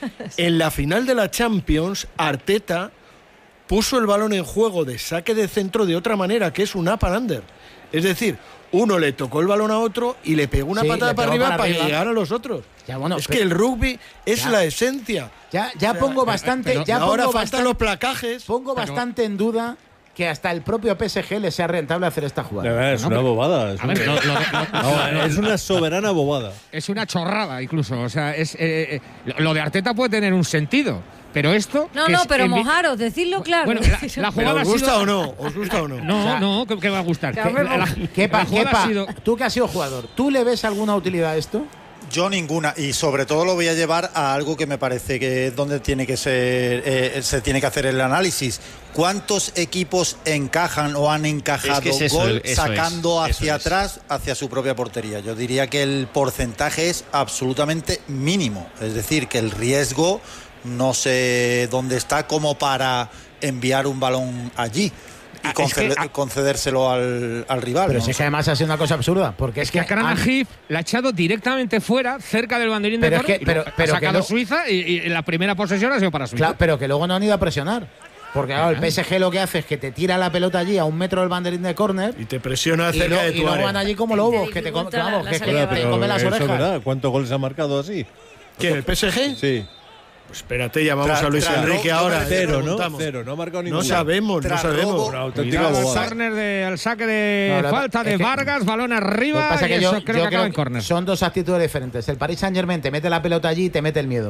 En la final de la Champions, Arteta puso el balón en juego de saque de centro de otra manera, que es un up and under. Es decir, uno le tocó el balón a otro y le pegó una Sí, patada le para pegó arriba para para, arriba. llegar a los otros. Ya, bueno, es pero- que el rugby es Ya. la esencia. Ya, ya O sea, pongo pero- bastante, pero ya ahora pongo faltan bastante, los placajes. pongo bastante en duda que hasta el propio P S G le sea rentable hacer esta De jugada. verdad, es No, una pero- bobada. Es, A ver, un- lo- lo- lo- No, lo- es una soberana bobada. Es una chorrada incluso. O sea, es eh, eh, lo- lo de Arteta puede tener un sentido, pero esto. No, que no, es pero en vi- mojaros, decidlo claro. Bueno, la, la ¿Pero jugada os ha gusta sido- o no? ¿Os gusta o no? No, O sea, no, ¿qué, qué va a gustar? que Que- hombre, la, Kepa, la jugada Kepa, ha sido. tú que has sido jugador, ¿tú le ves alguna utilidad a esto? Yo ninguna, y sobre todo lo voy a llevar a algo que me parece que es donde tiene que ser, eh, se tiene que hacer el análisis. ¿Cuántos equipos encajan o han encajado Es que es eso, gol eso sacando es, hacia eso es. atrás, hacia su propia portería? Yo diría que el porcentaje es absolutamente mínimo, es decir, que el riesgo no sé dónde está como para enviar un balón allí y Ah, es conceder- que, ah, concedérselo al, al rival. Pero ¿no? si es que además ha sido una cosa absurda, porque es, Es que a Karana han- Heath la ha echado directamente fuera, cerca del banderín Pero de es córner, que- y pero- lo- pero ha que sacado no- Suiza y, y la primera posesión ha sido para Suiza. Claro, pero que luego no han ido a presionar. Porque claro, el P S G lo que hace es que te tira la pelota allí a un metro del banderín de córner Y te presiona y, cerca lo- de y tu luego área. van allí como lobos, que te, com- dificulta vamos, la- que, la que salida te de comen las eso es orejas. verdad. ¿Cuántos goles ha marcado así? ¿Quién, el P S G? Sí. Pues espérate, llamamos Tra- a Luis tra- Enrique no, ahora. no, le Cero, ¿no? preguntamos. Cero. No ha marcado No ninguno. sabemos, no Tras sabemos. robo- Una auténtica Cuidado al bobada. córner de, al saque de No, lo- falta de es que- Vargas, balón Lo que arriba pasa y es que yo, eso creo yo que acaba en córner. son dos actitudes diferentes. El Paris Saint-Germain te mete la pelota allí y te mete el miedo.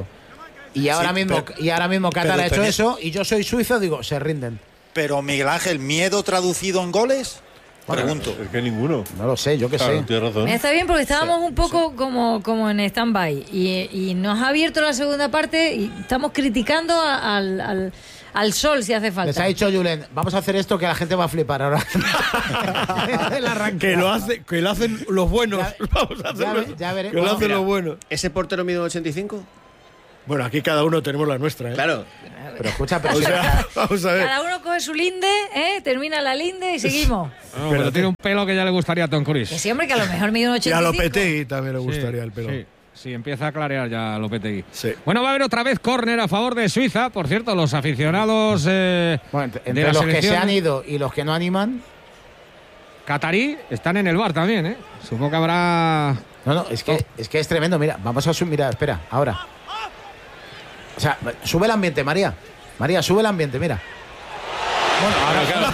Y ahora Sí, mismo, pero- y ahora mismo Qatar pero ha hecho tenés- eso y yo soy suizo, digo, se rinden. Pero Miguel Ángel, ¿miedo traducido en goles? Pregunto. Es que ninguno. No lo sé, yo qué Claro, sé. tienes razón. Está bien porque estábamos un poco como, como en stand-by y, y nos ha abierto la segunda parte y estamos criticando a- al, al, al sol si hace falta. Les ha dicho Julen, vamos a hacer esto que la gente va a flipar ahora. El arranque. Que lo, hace, que lo hacen los buenos. Vamos a ya hacerlo. ve- ya veré- que lo bueno, hacen mira. los buenos. ¿Ese portero mide un ochenta y cinco? Bueno, aquí cada uno tenemos la nuestra, ¿eh? Claro. Pero escucha, pero O sea, vamos a ver. Cada uno coge su linde, ¿eh? Termina la linde y seguimos. No, pero tiene un pelo que ya le gustaría a Tom Cruise. Que sí, hombre, que a lo mejor mide un Y ochenta a y cinco. Lopetegui también le gustaría Sí, el pelo. Sí, sí, empieza a clarear ya Lopetegui. Sí. Bueno, va a haber otra vez córner a favor de Suiza. Por cierto, los aficionados eh, Bueno, de entre la los que selección se han ido y los que no animan. catarí están en el bar también, ¿eh? Supongo que habrá... No, no, es que, es que es tremendo. Mira, vamos a subir. Mira, espera, ahora. O sea, sube el ambiente, María. María, sube el ambiente, mira. Bueno,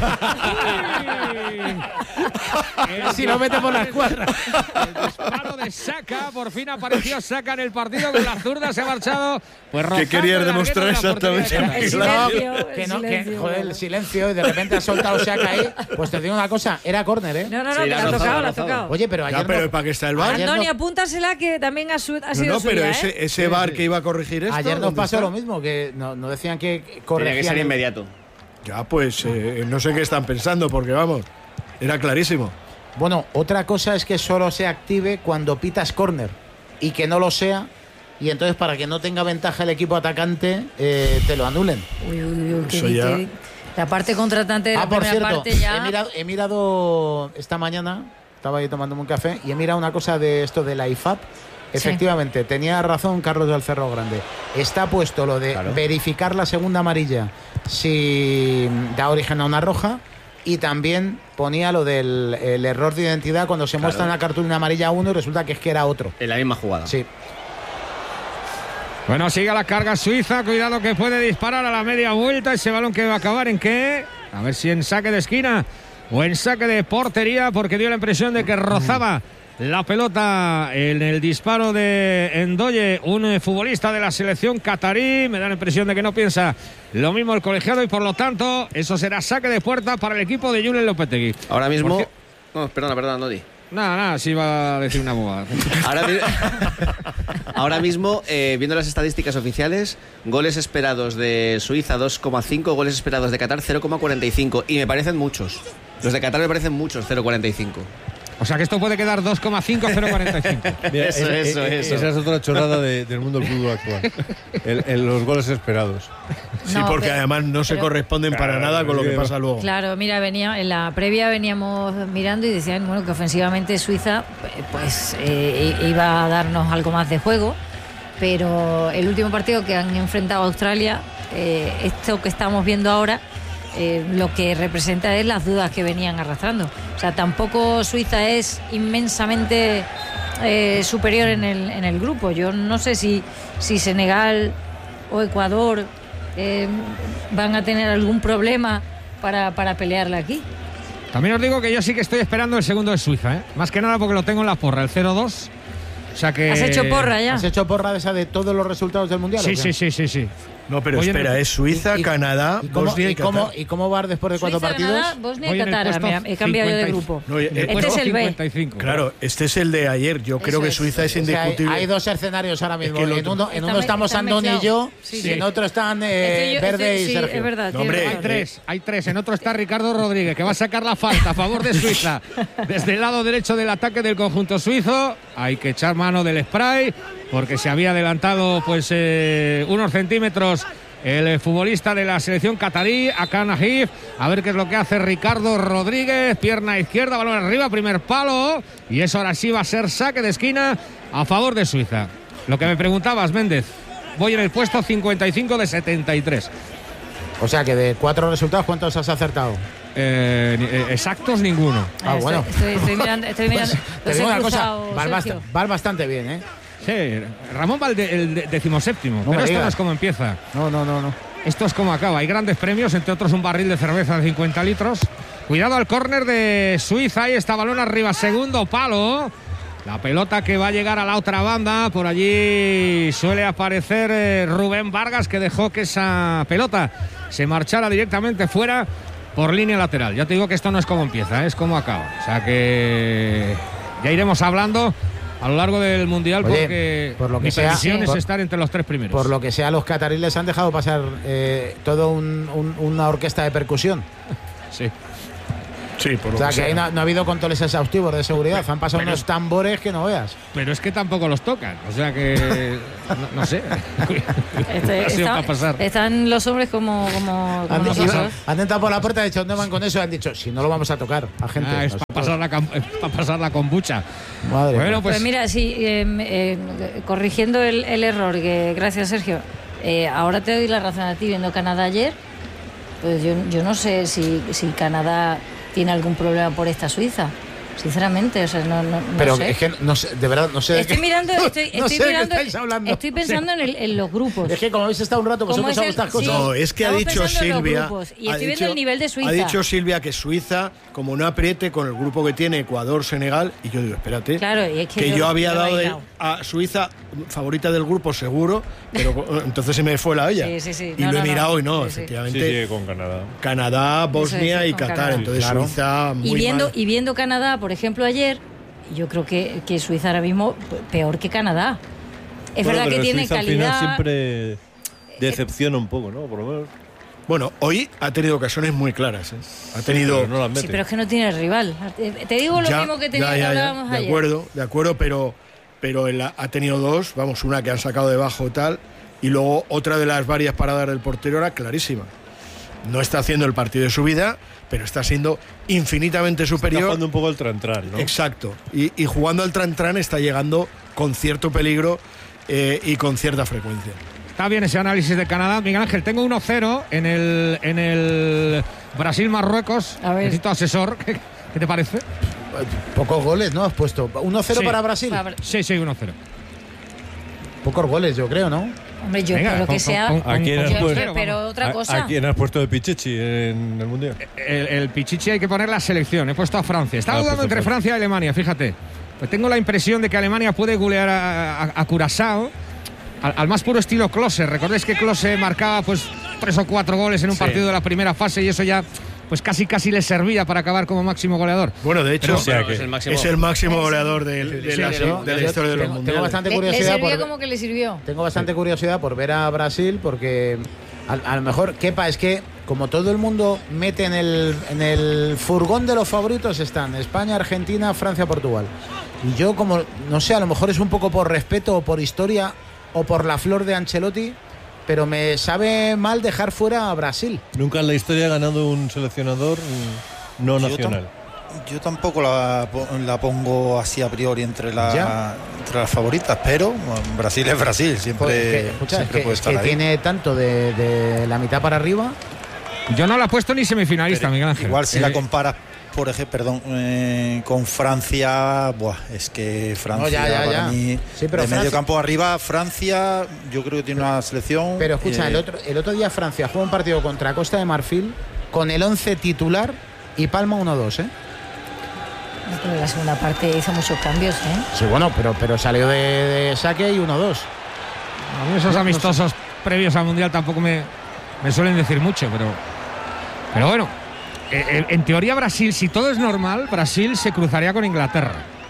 ahora si lo mete por la escuadra. El disparo de Saka, por fin apareció Saka en el partido con la zurda, se ha marchado. Pues ¿Qué querías rozando el demostrar larguero de la exactamente? portería de El Saka. silencio, el Que no, que, silencio. joder, el silencio y de repente ha soltado Seaca ahí. Pues te digo una cosa, era córner, ¿eh? No, no, no, Sí, que la la ha ha rozado, tocado, la la ha ha tocado. Oye, pero ayer Ya, pero no- ¿para qué está el bar? ayer Antonio, no- apúntasela que también ha, su- ha No, sido no, pero suya, ese, ¿eh? ese bar que iba a corregir esto. Ayer nos ¿dónde pasó está? lo mismo, que no, no decían que Tenía corregían. que ser el- inmediato. Ya, pues eh, no sé qué están pensando, porque vamos, era clarísimo. Bueno, otra cosa es que solo se active cuando pitas córner y que no lo sea. Y entonces, para que no tenga ventaja el equipo atacante, eh, te lo anulen. Uy, uy, uy, que- Eso ya- que- la parte contratante de la Ah, por primera cierto, parte ya. he, mirado, he mirado esta mañana, estaba ahí tomándome un café, y he mirado una cosa de esto de la I F A P. Efectivamente, tenía razón Carlos del Cerro Grande. Está puesto lo de Claro. verificar la segunda amarilla si da origen a una roja. Y también ponía lo del el error de identidad cuando se Claro. muestra en la cartulina amarilla a uno y resulta que es que era otro. En la misma jugada. Sí. Bueno, sigue la carga Suiza, cuidado que puede disparar a la media vuelta. Ese balón que va a acabar en qué, a ver si en saque de esquina o en saque de portería, porque dio la impresión de que rozaba la pelota en el disparo de Endoye, un eh, futbolista de la selección catarí. Me da la impresión de que no piensa lo mismo el colegiado y por lo tanto eso será saque de puerta para el equipo de Julen Lopetegui. Ahora mismo. Porque- No, perdona, perdona, Nodi. Nada, nada, sí iba a decir una boba. Ahora, mi- Ahora mismo, eh, viendo las estadísticas oficiales, goles esperados de Suiza dos coma cinco, goles esperados de Qatar cero coma cuarenta y cinco. Y me parecen muchos. Los de Qatar me parecen muchos, cero coma cuarenta y cinco. O sea que esto puede quedar dos coma cinco cero cuarenta y cinco. Mira, Eso, eh, eso, eh, eso. Esa es otra chorrada de- del mundo del fútbol actual. El- el- los goles esperados. Sí, No, porque pero- además no se pero- corresponden para Claro, nada con lo es que que pasa luego. Claro, mira, venía en la previa veníamos mirando y decían bueno que ofensivamente Suiza pues eh, iba a darnos algo más de juego, pero el último partido que han enfrentado a Australia, eh, esto que estamos viendo ahora, eh, lo que representa es las dudas que venían arrastrando. O sea, tampoco Suiza es inmensamente eh, superior en el, en el grupo. Yo no sé si, si Senegal o Ecuador eh, van a tener algún problema para, para pelearla aquí. También os digo que yo sí que estoy esperando el segundo de Suiza, ¿eh? Más que nada porque lo tengo en la porra, el cero dos. O sea que... ¿Has hecho porra ya? ¿Has hecho porra de esa de todos los resultados del Mundial? Sí, o qué? sí, sí, sí, sí. No, pero Voy en espera, el- es Suiza, ¿Y- y- Canadá, ¿Y cómo, Bosnia y y cómo, Qatar. ¿Y cómo va después de cuatro Suiza, partidos? Canadá, Bosnia Voy y en el Qatar. puesto Me- He cambiado yo de cincuenta y- grupo. No, eh, El Este puesto es el B. cincuenta y cinco. Claro, este es el de ayer. Yo creo Eso que es. Suiza es O sea, hay, indiscutible. hay dos escenarios ahora mismo. que el en otro- uno, en Está uno me- estamos está Andoni y mezclado. yo, Sí, y sí. en otro están eh, Este yo- Verde este- y sí, Sergio. es verdad. No, tiene hombre, razón. Hay tres, hay tres. En otro está Ricardo Rodríguez, que va a sacar la falta a favor de Suiza. Desde el lado derecho del ataque del conjunto suizo. Hay que echar mano del spray, porque se había adelantado pues eh, unos centímetros el eh, futbolista de la selección catarí, Akan Ahif. A ver qué es lo que hace Ricardo Rodríguez. Pierna izquierda, balón arriba, primer palo. Y eso ahora sí va a ser saque de esquina a favor de Suiza. Lo que me preguntabas, Méndez. Voy en el puesto cincuenta y cinco de setenta y tres. O sea que de cuatro resultados, ¿cuántos has acertado? Eh, ni- eh, exactos ninguno. Ah, Estoy- bueno. Estoy, estoy mirando. Estoy mirando Te los digo he una cosa, cruzado, vas, bast- Sergio. vas bastante bien, ¿eh? Sí, Ramón va el, de- el de- decimoséptimo, No pero me esto no digas. es como empieza. No, no, no, no. Esto es como acaba. Hay grandes premios, entre otros un barril de cerveza de cincuenta litros. Cuidado al córner de Suiza. Ahí está balón arriba, segundo palo. La pelota que va a llegar a la otra banda. Por allí suele aparecer eh, Rubén Vargas, que dejó que esa pelota se marchara directamente fuera por línea lateral. Ya te digo que esto no es como empieza, ¿eh? Es como acaba. O sea que ya iremos hablando a lo largo del Mundial. Oye, porque por lo que mi sea, previsión es por, estar entre los tres primeros. Por lo que sea, los cataríes han dejado pasar eh, todo un, un, una orquesta de percusión. Sí. Sí, por lo o sea, que, que sea. ahí no, no ha habido controles exhaustivos de seguridad. Han pasado pero, unos tambores que no veas. Pero es que tampoco los tocan. O sea que. no, no sé. Este, está, pasar. Están los hombres como, como, como han, nosotros. Iba, han entrado por la puerta, de hecho, ¿dónde van con eso? Han dicho, si no lo vamos a tocar a gente. Ah, es para pasar, la, para pasar la kombucha. Madre bueno, pues, pues mira, sí, eh, eh, corrigiendo el, el error, que gracias, Sergio. Eh, ahora te doy la razón a ti, viendo Canadá ayer. Pues yo, yo no sé si, si Canadá tiene algún problema por esta Suiza, sinceramente, o sea, no, no, no pero sé. es que no sé, de verdad no sé de estoy qué, mirando estoy, no estoy sé mirando de qué estáis hablando. Estoy pensando sí. en, el, en los grupos. Es que como habéis estado un rato vosotros sabéis estas cosas. Sí, no, es que ha dicho Silvia y estoy viendo el nivel de Suiza. Ha dicho Silvia que Suiza, como no apriete con el grupo que tiene Ecuador, Senegal, y yo digo, espérate, claro, y es que, que yo, yo había dado de, a Suiza favorita del grupo seguro, pero entonces se me fue la olla. Sí, sí, sí. Y no, lo no, he mirado no. y no, sí, efectivamente. Sí, sí, con Canadá. Canadá, Bosnia es, y Qatar, Canadá. Entonces sí, claro. Suiza muy y viendo mal. y viendo Canadá, por ejemplo, ayer, yo creo que, que Suiza ahora mismo peor que Canadá. Es bueno, verdad que tiene Suiza calidad. Al final siempre decepciona un poco, ¿no? Por lo menos. Bueno, hoy ha tenido ocasiones muy claras. ¿eh? Ha tenido. Sí, pero no las sí, pero es que no tiene rival. Te digo lo ya, mismo que, tenía, ya, ya, que hablábamos de ayer. De acuerdo, de acuerdo, pero, pero él ha tenido dos, vamos, una que han sacado debajo tal, y luego otra de las varias paradas del portero era clarísima. No está haciendo el partido de su vida, pero está siendo infinitamente superior. Está jugando un poco el tran-tran, ¿no? Exacto. Y, y jugando al tran-tran está llegando con cierto peligro eh, y con cierta frecuencia. Está bien ese análisis de Canadá. Miguel Ángel, tengo uno cero en el, en el Brasil-Marruecos. Necesito asesor. ¿Qué, ¿Qué te parece? Pocos goles, ¿no? Has puesto uno cero sí. para Brasil. Sí, sí, uno cero. Pocos goles, yo creo, ¿no? Hombre, yo Venga, por lo con, que sea. Con, con, ¿A quién has yo, puesto? pero otra cosa. ¿A, ¿A quién has puesto de Pichichi en el Mundial? El, el Pichichi hay que poner la selección. He puesto a Francia. Estaba ah, dudando pues entre Francia y Alemania, fíjate. Pues tengo la impresión de que Alemania puede golear a, a, a Curazao al, al más puro estilo Klose. Recordéis que Klose marcaba pues tres o cuatro goles en un sí. partido de la primera fase y eso ya pues casi casi le servía para acabar como máximo goleador. Bueno, de hecho, Pero, o sea, que es, el máximo, es el máximo goleador de, de, de, sí, la, yo, de la yo historia de los tengo, mundiales. Tengo bastante le, curiosidad. ¿Le sirvió por, como que le sirvió? Tengo bastante sí. curiosidad por ver a Brasil, porque a, a lo mejor, Kepa, es que como todo el mundo mete en el, en el furgón de los favoritos están España, Argentina, Francia, Portugal. Y yo como, no sé, a lo mejor es un poco por respeto o por historia o por la flor de Ancelotti, pero me sabe mal dejar fuera a Brasil. Nunca en la historia ha ganado un seleccionador no yo nacional. Tam, yo tampoco la, la pongo así a priori entre, la, entre las favoritas, pero bueno, Brasil es Brasil, siempre, pues es que, escucha, siempre es que, puede es estar que ahí. Tiene tanto de, de la mitad para arriba. Yo no la he puesto ni semifinalista, pero Miguel Ángel. Igual si eh, la comparas, por ejemplo, perdón, eh, con Francia, buah, es que Francia no, ya, ya, para ya. mí, sí, pero de Francia, medio campo arriba, Francia, yo creo que tiene una selección. Pero escucha, eh, el, otro, el otro día Francia jugó un partido contra Costa de Marfil con el once titular y palma uno dos, ¿eh? Pero la segunda parte hizo muchos cambios, ¿eh? Sí, bueno, pero, pero salió de, de saque y uno dos. A mí esos amistosos no sé. previos al Mundial tampoco me, me suelen decir mucho, pero, pero bueno. En teoría Brasil, si todo es normal, Brasil se cruzaría con Inglaterra.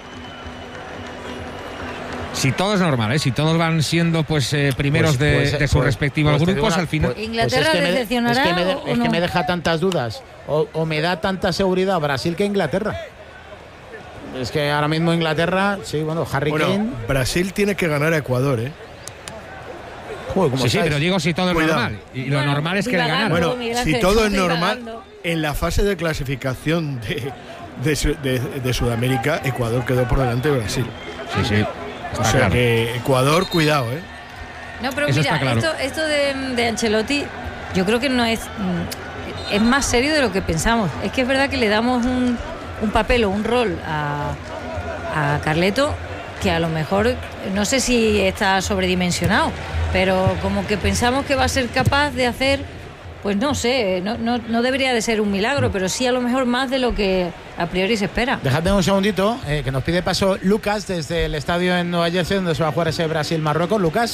Si todo es normal, ¿eh? Si todos van siendo pues eh, primeros pues, pues, de, de sus pues, respectivos pues, grupos, una, al final. Pues, ¿Inglaterra pues es decepcionará? Es que, me, de, o es no? que me deja tantas dudas. O, o me da tanta seguridad Brasil que Inglaterra. Es que ahora mismo Inglaterra, sí, bueno, Harry bueno, Kane. Brasil tiene que ganar a Ecuador, ¿eh? Joder, sí, sí, pero digo si todo es Cuidado. normal. Y lo bueno, normal es que le ganan. Bueno, si todo es normal, en la fase de clasificación de, de, de, de Sudamérica, Ecuador quedó por delante de Brasil. Sí, sí. O sea claro. que Ecuador, cuidado, ¿eh? No, pero Eso mira, claro. esto, esto de, de Ancelotti, yo creo que no es. Es más serio de lo que pensamos. Es que es verdad que le damos un, un papel o un rol a, a Carleto que a lo mejor, no sé si está sobredimensionado, pero como que pensamos que va a ser capaz de hacer, pues no sé, no, no, no debería de ser un milagro, pero sí a lo mejor más de lo que a priori se espera. Dejadme un segundito, eh, que nos pide paso Lucas desde el estadio en Nueva Jersey, donde se va a jugar ese Brasil-Marruecos. Lucas.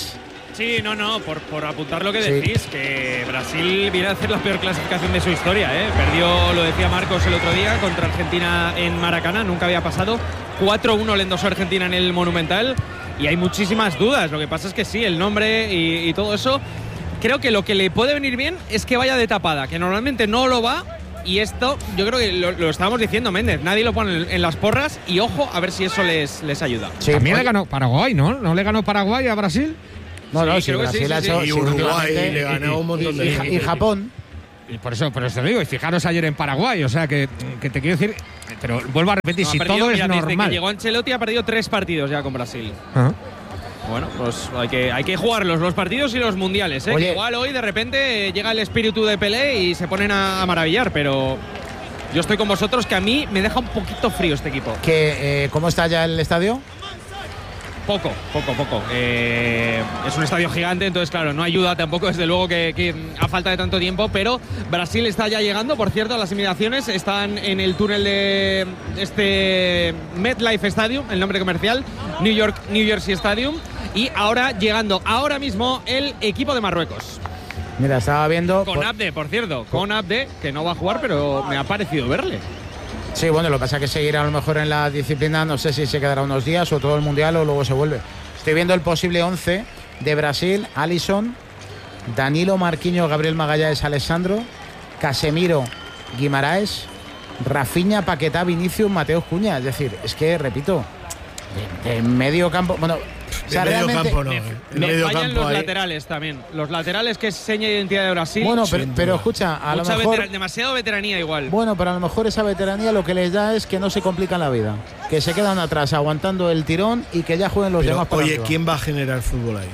Sí, no, no, por, por apuntar lo que Sí. decís, que Brasil viene a hacer la peor clasificación de su historia, ¿eh? Perdió, lo decía Marcos el otro día, contra Argentina en Maracaná, nunca había pasado. cuatro uno le endosó a Argentina en el Monumental y hay muchísimas dudas. Lo que pasa es que sí, el nombre y, y todo eso, creo que lo que le puede venir bien es que vaya de tapada, que normalmente no lo va. Y esto, yo creo que lo, lo estábamos diciendo, Méndez, nadie lo pone en, en las porras y ojo, a ver si eso les, les ayuda. Sí, también le ganó Paraguay, ¿no? ¿No le ganó Paraguay a Brasil? No, no, Sí, sí, creo que Brasil sí, ha sí, hecho- sí. sí, Y Uruguay últimamente- le ganó un montón de y, veces. y Japón. Y por eso, por eso te digo, y fijaros ayer en Paraguay, o sea que, que te quiero decir, pero vuelvo a repetir, No, ha si perdido, todo mira, es desde normal. que llegó Ancelotti ha perdido tres partidos ya con Brasil. Ajá. Bueno, pues hay que, hay que jugarlos, los partidos y los mundiales, ¿eh? Oye. Que igual hoy de repente eh, llega el espíritu de Pelé y se ponen a, a maravillar, pero yo estoy con vosotros que a mí me deja un poquito frío este equipo. Que, eh, ¿Cómo está ya el estadio? Poco, poco, poco. Eh, es un estadio gigante, entonces claro, no ayuda tampoco desde luego que, que a falta de tanto tiempo, pero Brasil está ya llegando, por cierto, a las inmediaciones, están en el túnel de este MetLife Stadium, el nombre comercial, New York, New Jersey Stadium, y ahora llegando ahora mismo el equipo de Marruecos. Mira, estaba viendo. Con Abde, por cierto, con Abde, que no va a jugar, pero me ha parecido verle. Sí, bueno, lo que pasa es que seguirá a lo mejor en la disciplina, no sé si se quedará unos días o todo el mundial o luego se vuelve. Estoy viendo el posible once de Brasil: Alisson, Danilo, Marquinhos, Gabriel Magallanes, Alessandro, Casemiro, Guimaraes, Rafinha, Paquetá, Vinicius, Mateo Cuña. Es decir, es que, repito, de, de medio campo. Bueno, o sea, De medio realmente- campo no, Me, eh. El me medio fallan campo los ahí. laterales también. Los laterales, que es seña de identidad de Brasil. Bueno, pero, Sin pero duda. escucha, a lo Mucha mejor. vetera- demasiado veteranía igual. Bueno, pero a lo mejor esa veteranía lo que les da es que no se complican la vida, que se quedan atrás aguantando el tirón y que ya jueguen los Pero, demás para oye, arriba. ¿quién va a generar fútbol ahí?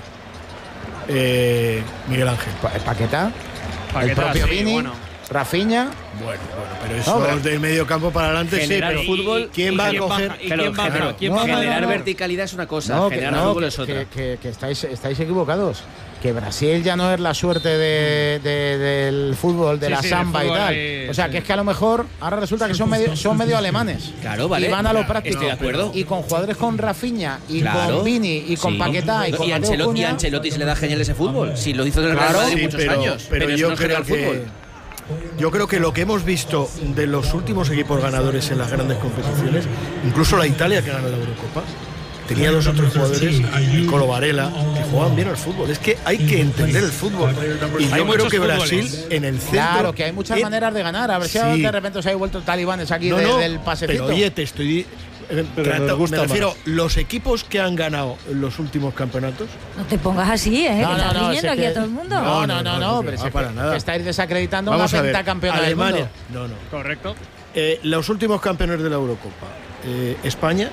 Eh, Miguel Ángel. Pa- Paquetá, el Paquetá, propio sí, Vini, bueno. Rafinha. Bueno, bueno, pero eso No, pero- del medio campo para adelante sí, Generar pero fútbol. ¿quién ¿Y va a quién coger? baja? ¿Y Claro, quién baja? generar- ¿Quién no, baja? no, Generar no. verticalidad es una cosa, No, que, generar no, fútbol que- es otra. que- que- que estáis, estáis equivocados. Que Brasil ya no es la suerte de, de- del fútbol, de Sí, la sí, samba del y fútbol tal. ahí, o sea, sí. que es que a lo mejor ahora resulta que son medio, son medio alemanes. Claro, vale. Y van a lo práctico. Estoy de acuerdo. Y con jugadores con Rafinha, y Claro. con Vini, y con Sí. Paquetá, y con y, Mateo Ancelotti, y Cuña. a Ancelotti se le da genial ese fútbol. Si lo hizo en el Claro, Real Madrid Sí, muchos pero, años. pero eso yo no es creo generar que fútbol. yo creo que lo que hemos visto de los últimos equipos ganadores en las grandes competiciones, incluso la Italia que gana la Eurocopa, tenía dos o tres jugadores, Nicolo Varela, que jugaban bien al fútbol. Es que hay que entender el fútbol. Y Hay yo creo muchos que Brasil fútboles. en el centro. Claro, que hay muchas en- maneras de ganar. A ver si Sí. ahora de repente os habéis vuelto talibanes aquí No, de- no, del pasecito. pero oye, te estoy. eh, Pero trato- nos gusta me refiero, más. los equipos que han ganado en los últimos campeonatos. No te pongas así, ¿eh? No, que no, estás no, riñendo si es aquí que- a todo el mundo. No, no, no, no, no, pero no, si es para que, nada. que estáis desacreditando Vamos una a ver, pentacampeona del Alemania. mundo. No, no. Correcto. Eh, los últimos campeones de la Eurocopa. Eh, España.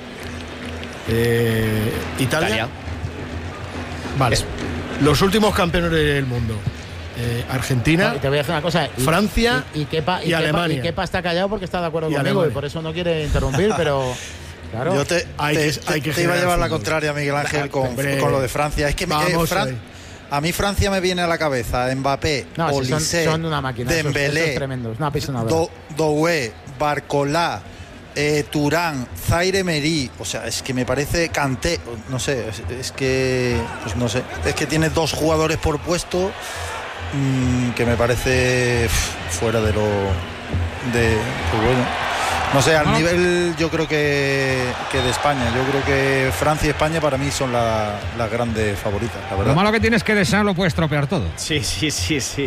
eh, Italia. Italia. Vale. Los últimos campeones del mundo. Eh, Argentina. No, y te voy a decir una cosa. y- Francia y, y, Kepa, y, y Kepa- Alemania. y Kepa está callado porque está de acuerdo Y conmigo Alemania. y por eso no quiere interrumpir, pero. Claro. Yo te, Hay te- que- hay que te iba a generar llevar la fútbol. contraria, Miguel Ángel, con, Hombre. con lo de Francia. Es que me- eh, Vamos Fran- ahí. a mí Francia me viene a la cabeza Mbappé, No, si son, Olise, son una máquina. esos- Dembélé, esos tremendos. Una pisonadora. Do, Doué, Barcolá, eh, Turán, Zaire Emery. O sea, es que me parece Kanté. No sé, es, es que. Pues no sé. Es que tiene dos jugadores por puesto mm, que me parece pf, fuera de lo. de. Pues bueno. No sé, al Bueno. nivel yo creo que, que de España. Yo creo que Francia y España para mí son la- las grandes favoritas, la Lo verdad. malo que tienes es que desear lo puedes tropear todo. Sí, sí, sí, sí.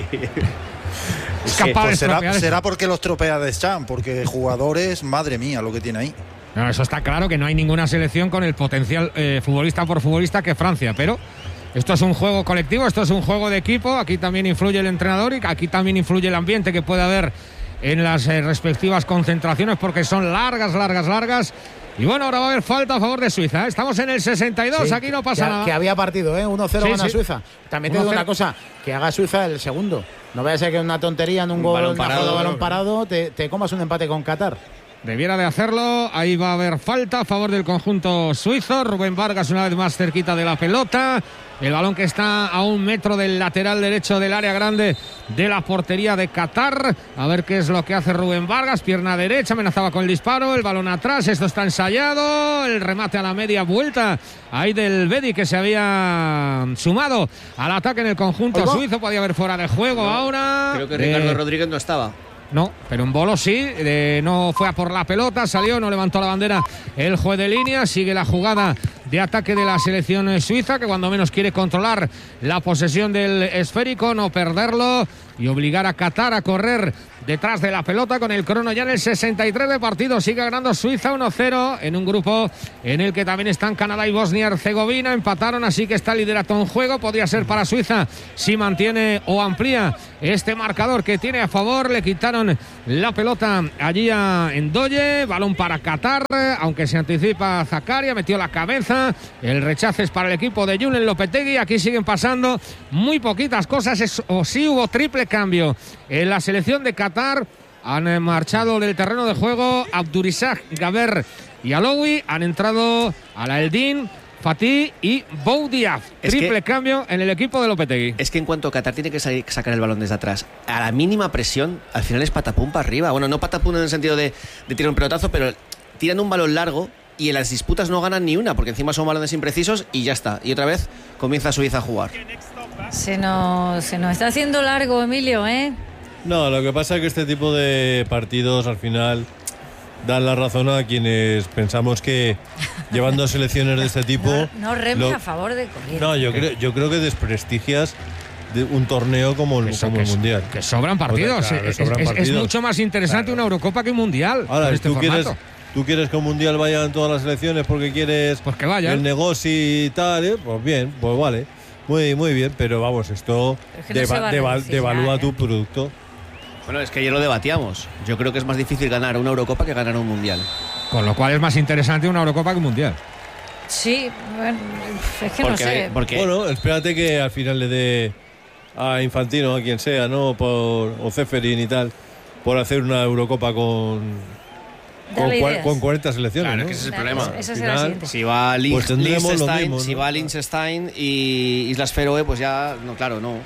Es Sí, capaz de pues será, estropear esto. será porque los tropea Deschamps, porque jugadores, madre mía, lo que tiene ahí. No, eso está claro que no hay ninguna selección con el potencial eh, futbolista por futbolista que Francia, pero esto es un juego colectivo, esto es un juego de equipo, aquí también influye el entrenador y aquí también influye el ambiente que puede haber en las eh, respectivas concentraciones porque son largas, largas, largas. Y bueno, ahora va a haber falta a favor de Suiza, ¿eh? Estamos en el sesenta y dos, Sí, aquí no pasa que, nada. que había partido, ¿eh? uno cero Sí, gana sí. Suiza. También te digo uno cero. una cosa, que haga Suiza el segundo. No vaya a ser que una tontería en un Un gol, balón una jugada parado, de balón no. parado, te, te comas un empate con Qatar. debiera de hacerlo. Ahí va a haber falta a favor del conjunto suizo. Rubén Vargas una vez más cerquita de la pelota. El balón que está a un metro del lateral derecho del área grande de la portería de Qatar. A ver qué es lo que hace Rubén Vargas. Pierna derecha, amenazaba con el disparo. El balón atrás, esto está ensayado. El remate a la media vuelta. Ahí del Bedi, que se había sumado al ataque en el conjunto suizo. Podía haber fuera de juego no, ahora. Creo que Ricardo eh, Rodríguez no estaba. No, pero en Bolo sí, eh, no fue a por la pelota, salió, no levantó la bandera el juez de línea. Sigue la jugada de ataque de la selección suiza, que cuando menos quiere controlar la posesión del esférico, no perderlo y obligar a Qatar a correr detrás de la pelota con el crono ya en el sesenta y tres de partido. Sigue ganando Suiza uno cero en un grupo en el que también están Canadá y Bosnia-Herzegovina. Empataron, así que está el liderato en juego. Podría ser para Suiza si mantiene o amplía este marcador que tiene a favor. Le quitaron la pelota allí a Ndoye. Balón para Qatar, aunque se anticipa Zakaria, metió la cabeza. El rechazo es para el equipo de Julen Lopetegui. Aquí siguen pasando muy poquitas cosas. Es, o sí hubo triple cambio en la selección de Qatar. Han marchado del terreno de juego Abdurizak, Gaber y Aloui. Han entrado Alaeldin, Fatih y Boudiaf. Triple que, cambio en el equipo de Lopetegui. Es que en cuanto Qatar tiene que salir, sacar el balón desde atrás, a la mínima presión, al final es patapum para arriba. Bueno, no patapum en el sentido de, de tirar un pelotazo, pero tiran un balón largo y en las disputas no ganan ni una, porque encima son balones imprecisos y ya está. Y otra vez comienza Suiza a jugar. Se nos, se nos está haciendo largo, Emilio, ¿eh? No, lo que pasa es que este tipo de partidos al final dan la razón a quienes pensamos que llevando selecciones de este tipo... No, no remes lo, a favor de correr. No, yo creo, yo creo que desprestigias de un torneo como, el, como que, el Mundial. Que sobran partidos. Claro, que sobran es, partidos. Es mucho más interesante claro. una Eurocopa que un Mundial. Ahora, este ¿tú, quieres, formato. ¿tú quieres que un Mundial vayan todas las selecciones porque quieres pues que vayan. el negocio y tal? ¿eh? Pues bien, pues vale. Muy, muy bien, pero vamos, esto es que no deva, deva, devalúa ya, tu producto. Bueno, es que ayer lo debatíamos. Yo creo que es más difícil ganar una Eurocopa que ganar un Mundial. Con lo cual es más interesante una Eurocopa que un Mundial. Sí, bueno, es que porque, no sé. Porque... Bueno, espérate que al final le dé a Infantino, a quien sea, ¿no? Por, o Ceferin y tal, por hacer una Eurocopa con... Con, cua, con cuarenta selecciones. Claro, ¿no? que ese es el Dale, problema. Eso será final, si va Lin- pues Liechtenstein, mismo, ¿no? si va Liechtenstein y Islas Feroe, pues ya, no, claro, no.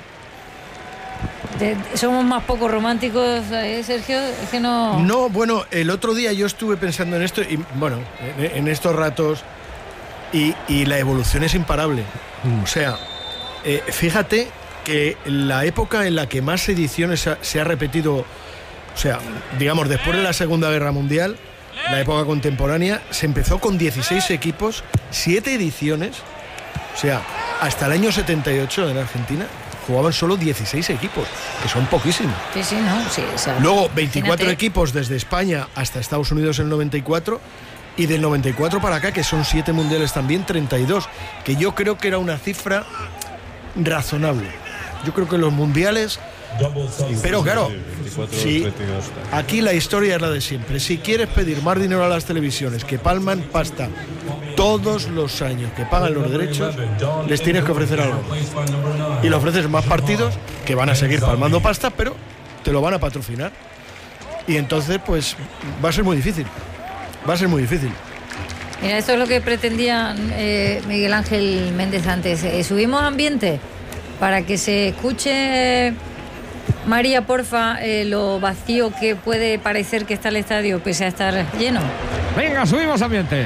De, somos más poco románticos, ¿eh, Sergio? Es que no... No, bueno, el otro día yo estuve pensando en esto y, bueno, en, en estos ratos y, y la evolución es imparable. Mm. O sea, eh, fíjate que la época en la que más ediciones se ha, se ha repetido, o sea, digamos, después de la Segunda Guerra Mundial, la época contemporánea, se empezó con dieciséis equipos, siete ediciones, o sea, hasta el año setenta y ocho en Argentina jugaban solo dieciséis equipos, que son poquísimos. Sí, sí, no, sí. O sea, luego veinticuatro imagínate. Equipos desde España hasta Estados Unidos en el noventa y cuatro y del noventa y cuatro para acá, que son siete mundiales también, treinta y dos, que yo creo que era una cifra razonable. Yo creo que los mundiales... Pero claro, si aquí la historia es la de siempre. Si quieres pedir más dinero a las televisiones que palman pasta todos los años, que pagan los derechos, les tienes que ofrecer algo. Y le ofreces más partidos que van a seguir palmando pasta, pero te lo van a patrocinar. Y entonces, pues, va a ser muy difícil. Va a ser muy difícil. Mira, esto es lo que pretendía eh, Miguel Ángel Méndez antes. Eh, subimos ambiente para que se escuche... María, porfa, eh, lo vacío que puede parecer que está el estadio pese a estar lleno. Venga, subimos ambiente.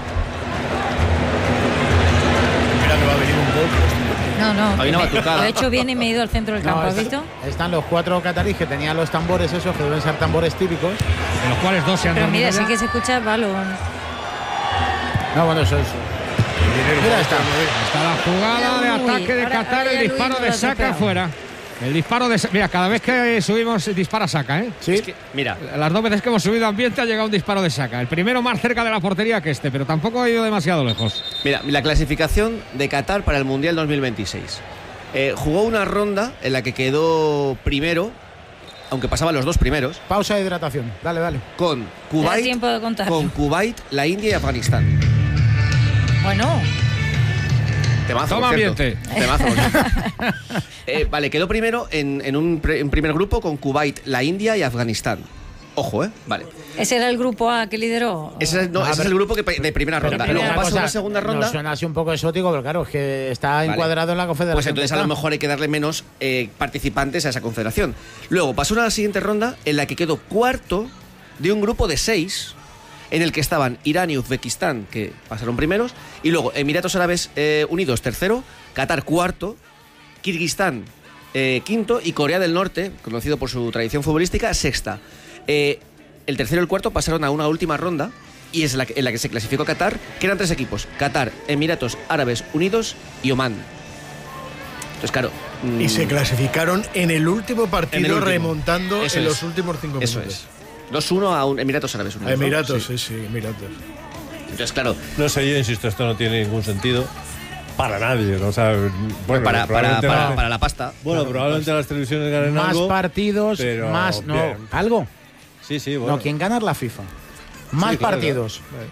Mira que va a venir un gol. No, no. Hay una batucada. Lo he hecho bien y me he ido al centro del campo, No, ¿has visto? Están los cuatro cataríes que tenían los tambores esos, que deben ser tambores típicos. De los cuales dos se han Pero dormido mira, ya. sí que se escucha balón. No, bueno, eso es... Mira, está. Está la jugada de Uy, ataque de ahora- Qatar, ahora ya el Luis disparo no de lo ha Saka tocado. fuera. El disparo de... Mira, cada vez que subimos dispara Saka, ¿eh? Sí. Es que, mira, Las dos veces que hemos subido ambiente ha llegado un disparo de Saka. El primero más cerca de la portería que este, pero tampoco ha ido demasiado lejos. mira, la clasificación de Qatar para el Mundial dos mil veintiséis. Eh, jugó una ronda en la que quedó primero, aunque pasaban los dos primeros, Pausa de hidratación. Dale, dale. con Te da Kuwait, tiempo de contar. con Kuwait, la India y Afganistán. Bueno, Temazo, Toma por cierto. ambiente. Temazo, por cierto. Eh, vale, quedó primero en, en un pre- en primer grupo con Kuwait, la India y Afganistán. Ojo, ¿eh? Vale. ¿Ese era el grupo A que lideró? Ese, es- no, ese es el grupo que de primera Pero ronda. primera Luego pasa cosa, una segunda ronda. Nos suena así un poco exótico, pero claro, es que está Vale. encuadrado en la confederación. Pues entonces a lo mejor hay que darle menos eh, participantes a esa confederación. Luego pasó una siguiente ronda en la que quedó cuarto de un grupo de seis, en el que estaban Irán y Uzbekistán, que pasaron primeros, y luego Emiratos Árabes eh, Unidos tercero, Qatar cuarto, Kirguistán eh, quinto y Corea del Norte, conocido por su tradición futbolística, sexta. Eh, el tercero y el cuarto pasaron a una última ronda y es la que, en la que se clasificó Qatar, que eran tres equipos: Qatar, Emiratos Árabes Unidos y Omán. Entonces, claro. Mmm, y se clasificaron en el último partido, en el último. Eso en es. los últimos cinco Eso minutos. es. dos uno a un Emiratos Árabes Unidos. A Emiratos, ¿no? sí, sí, Emiratos. Entonces, claro. No sé, yo insisto, esto no tiene ningún sentido para nadie. ¿no? O sea, bueno, para, para, para, la, para la pasta. Bueno, claro, probablemente las televisiones ganen más algo. partidos, pero más. No, bien. algo. Sí, sí, bueno. No, ¿quién gana es la FIFA. Más Sí, claro, partidos. claro.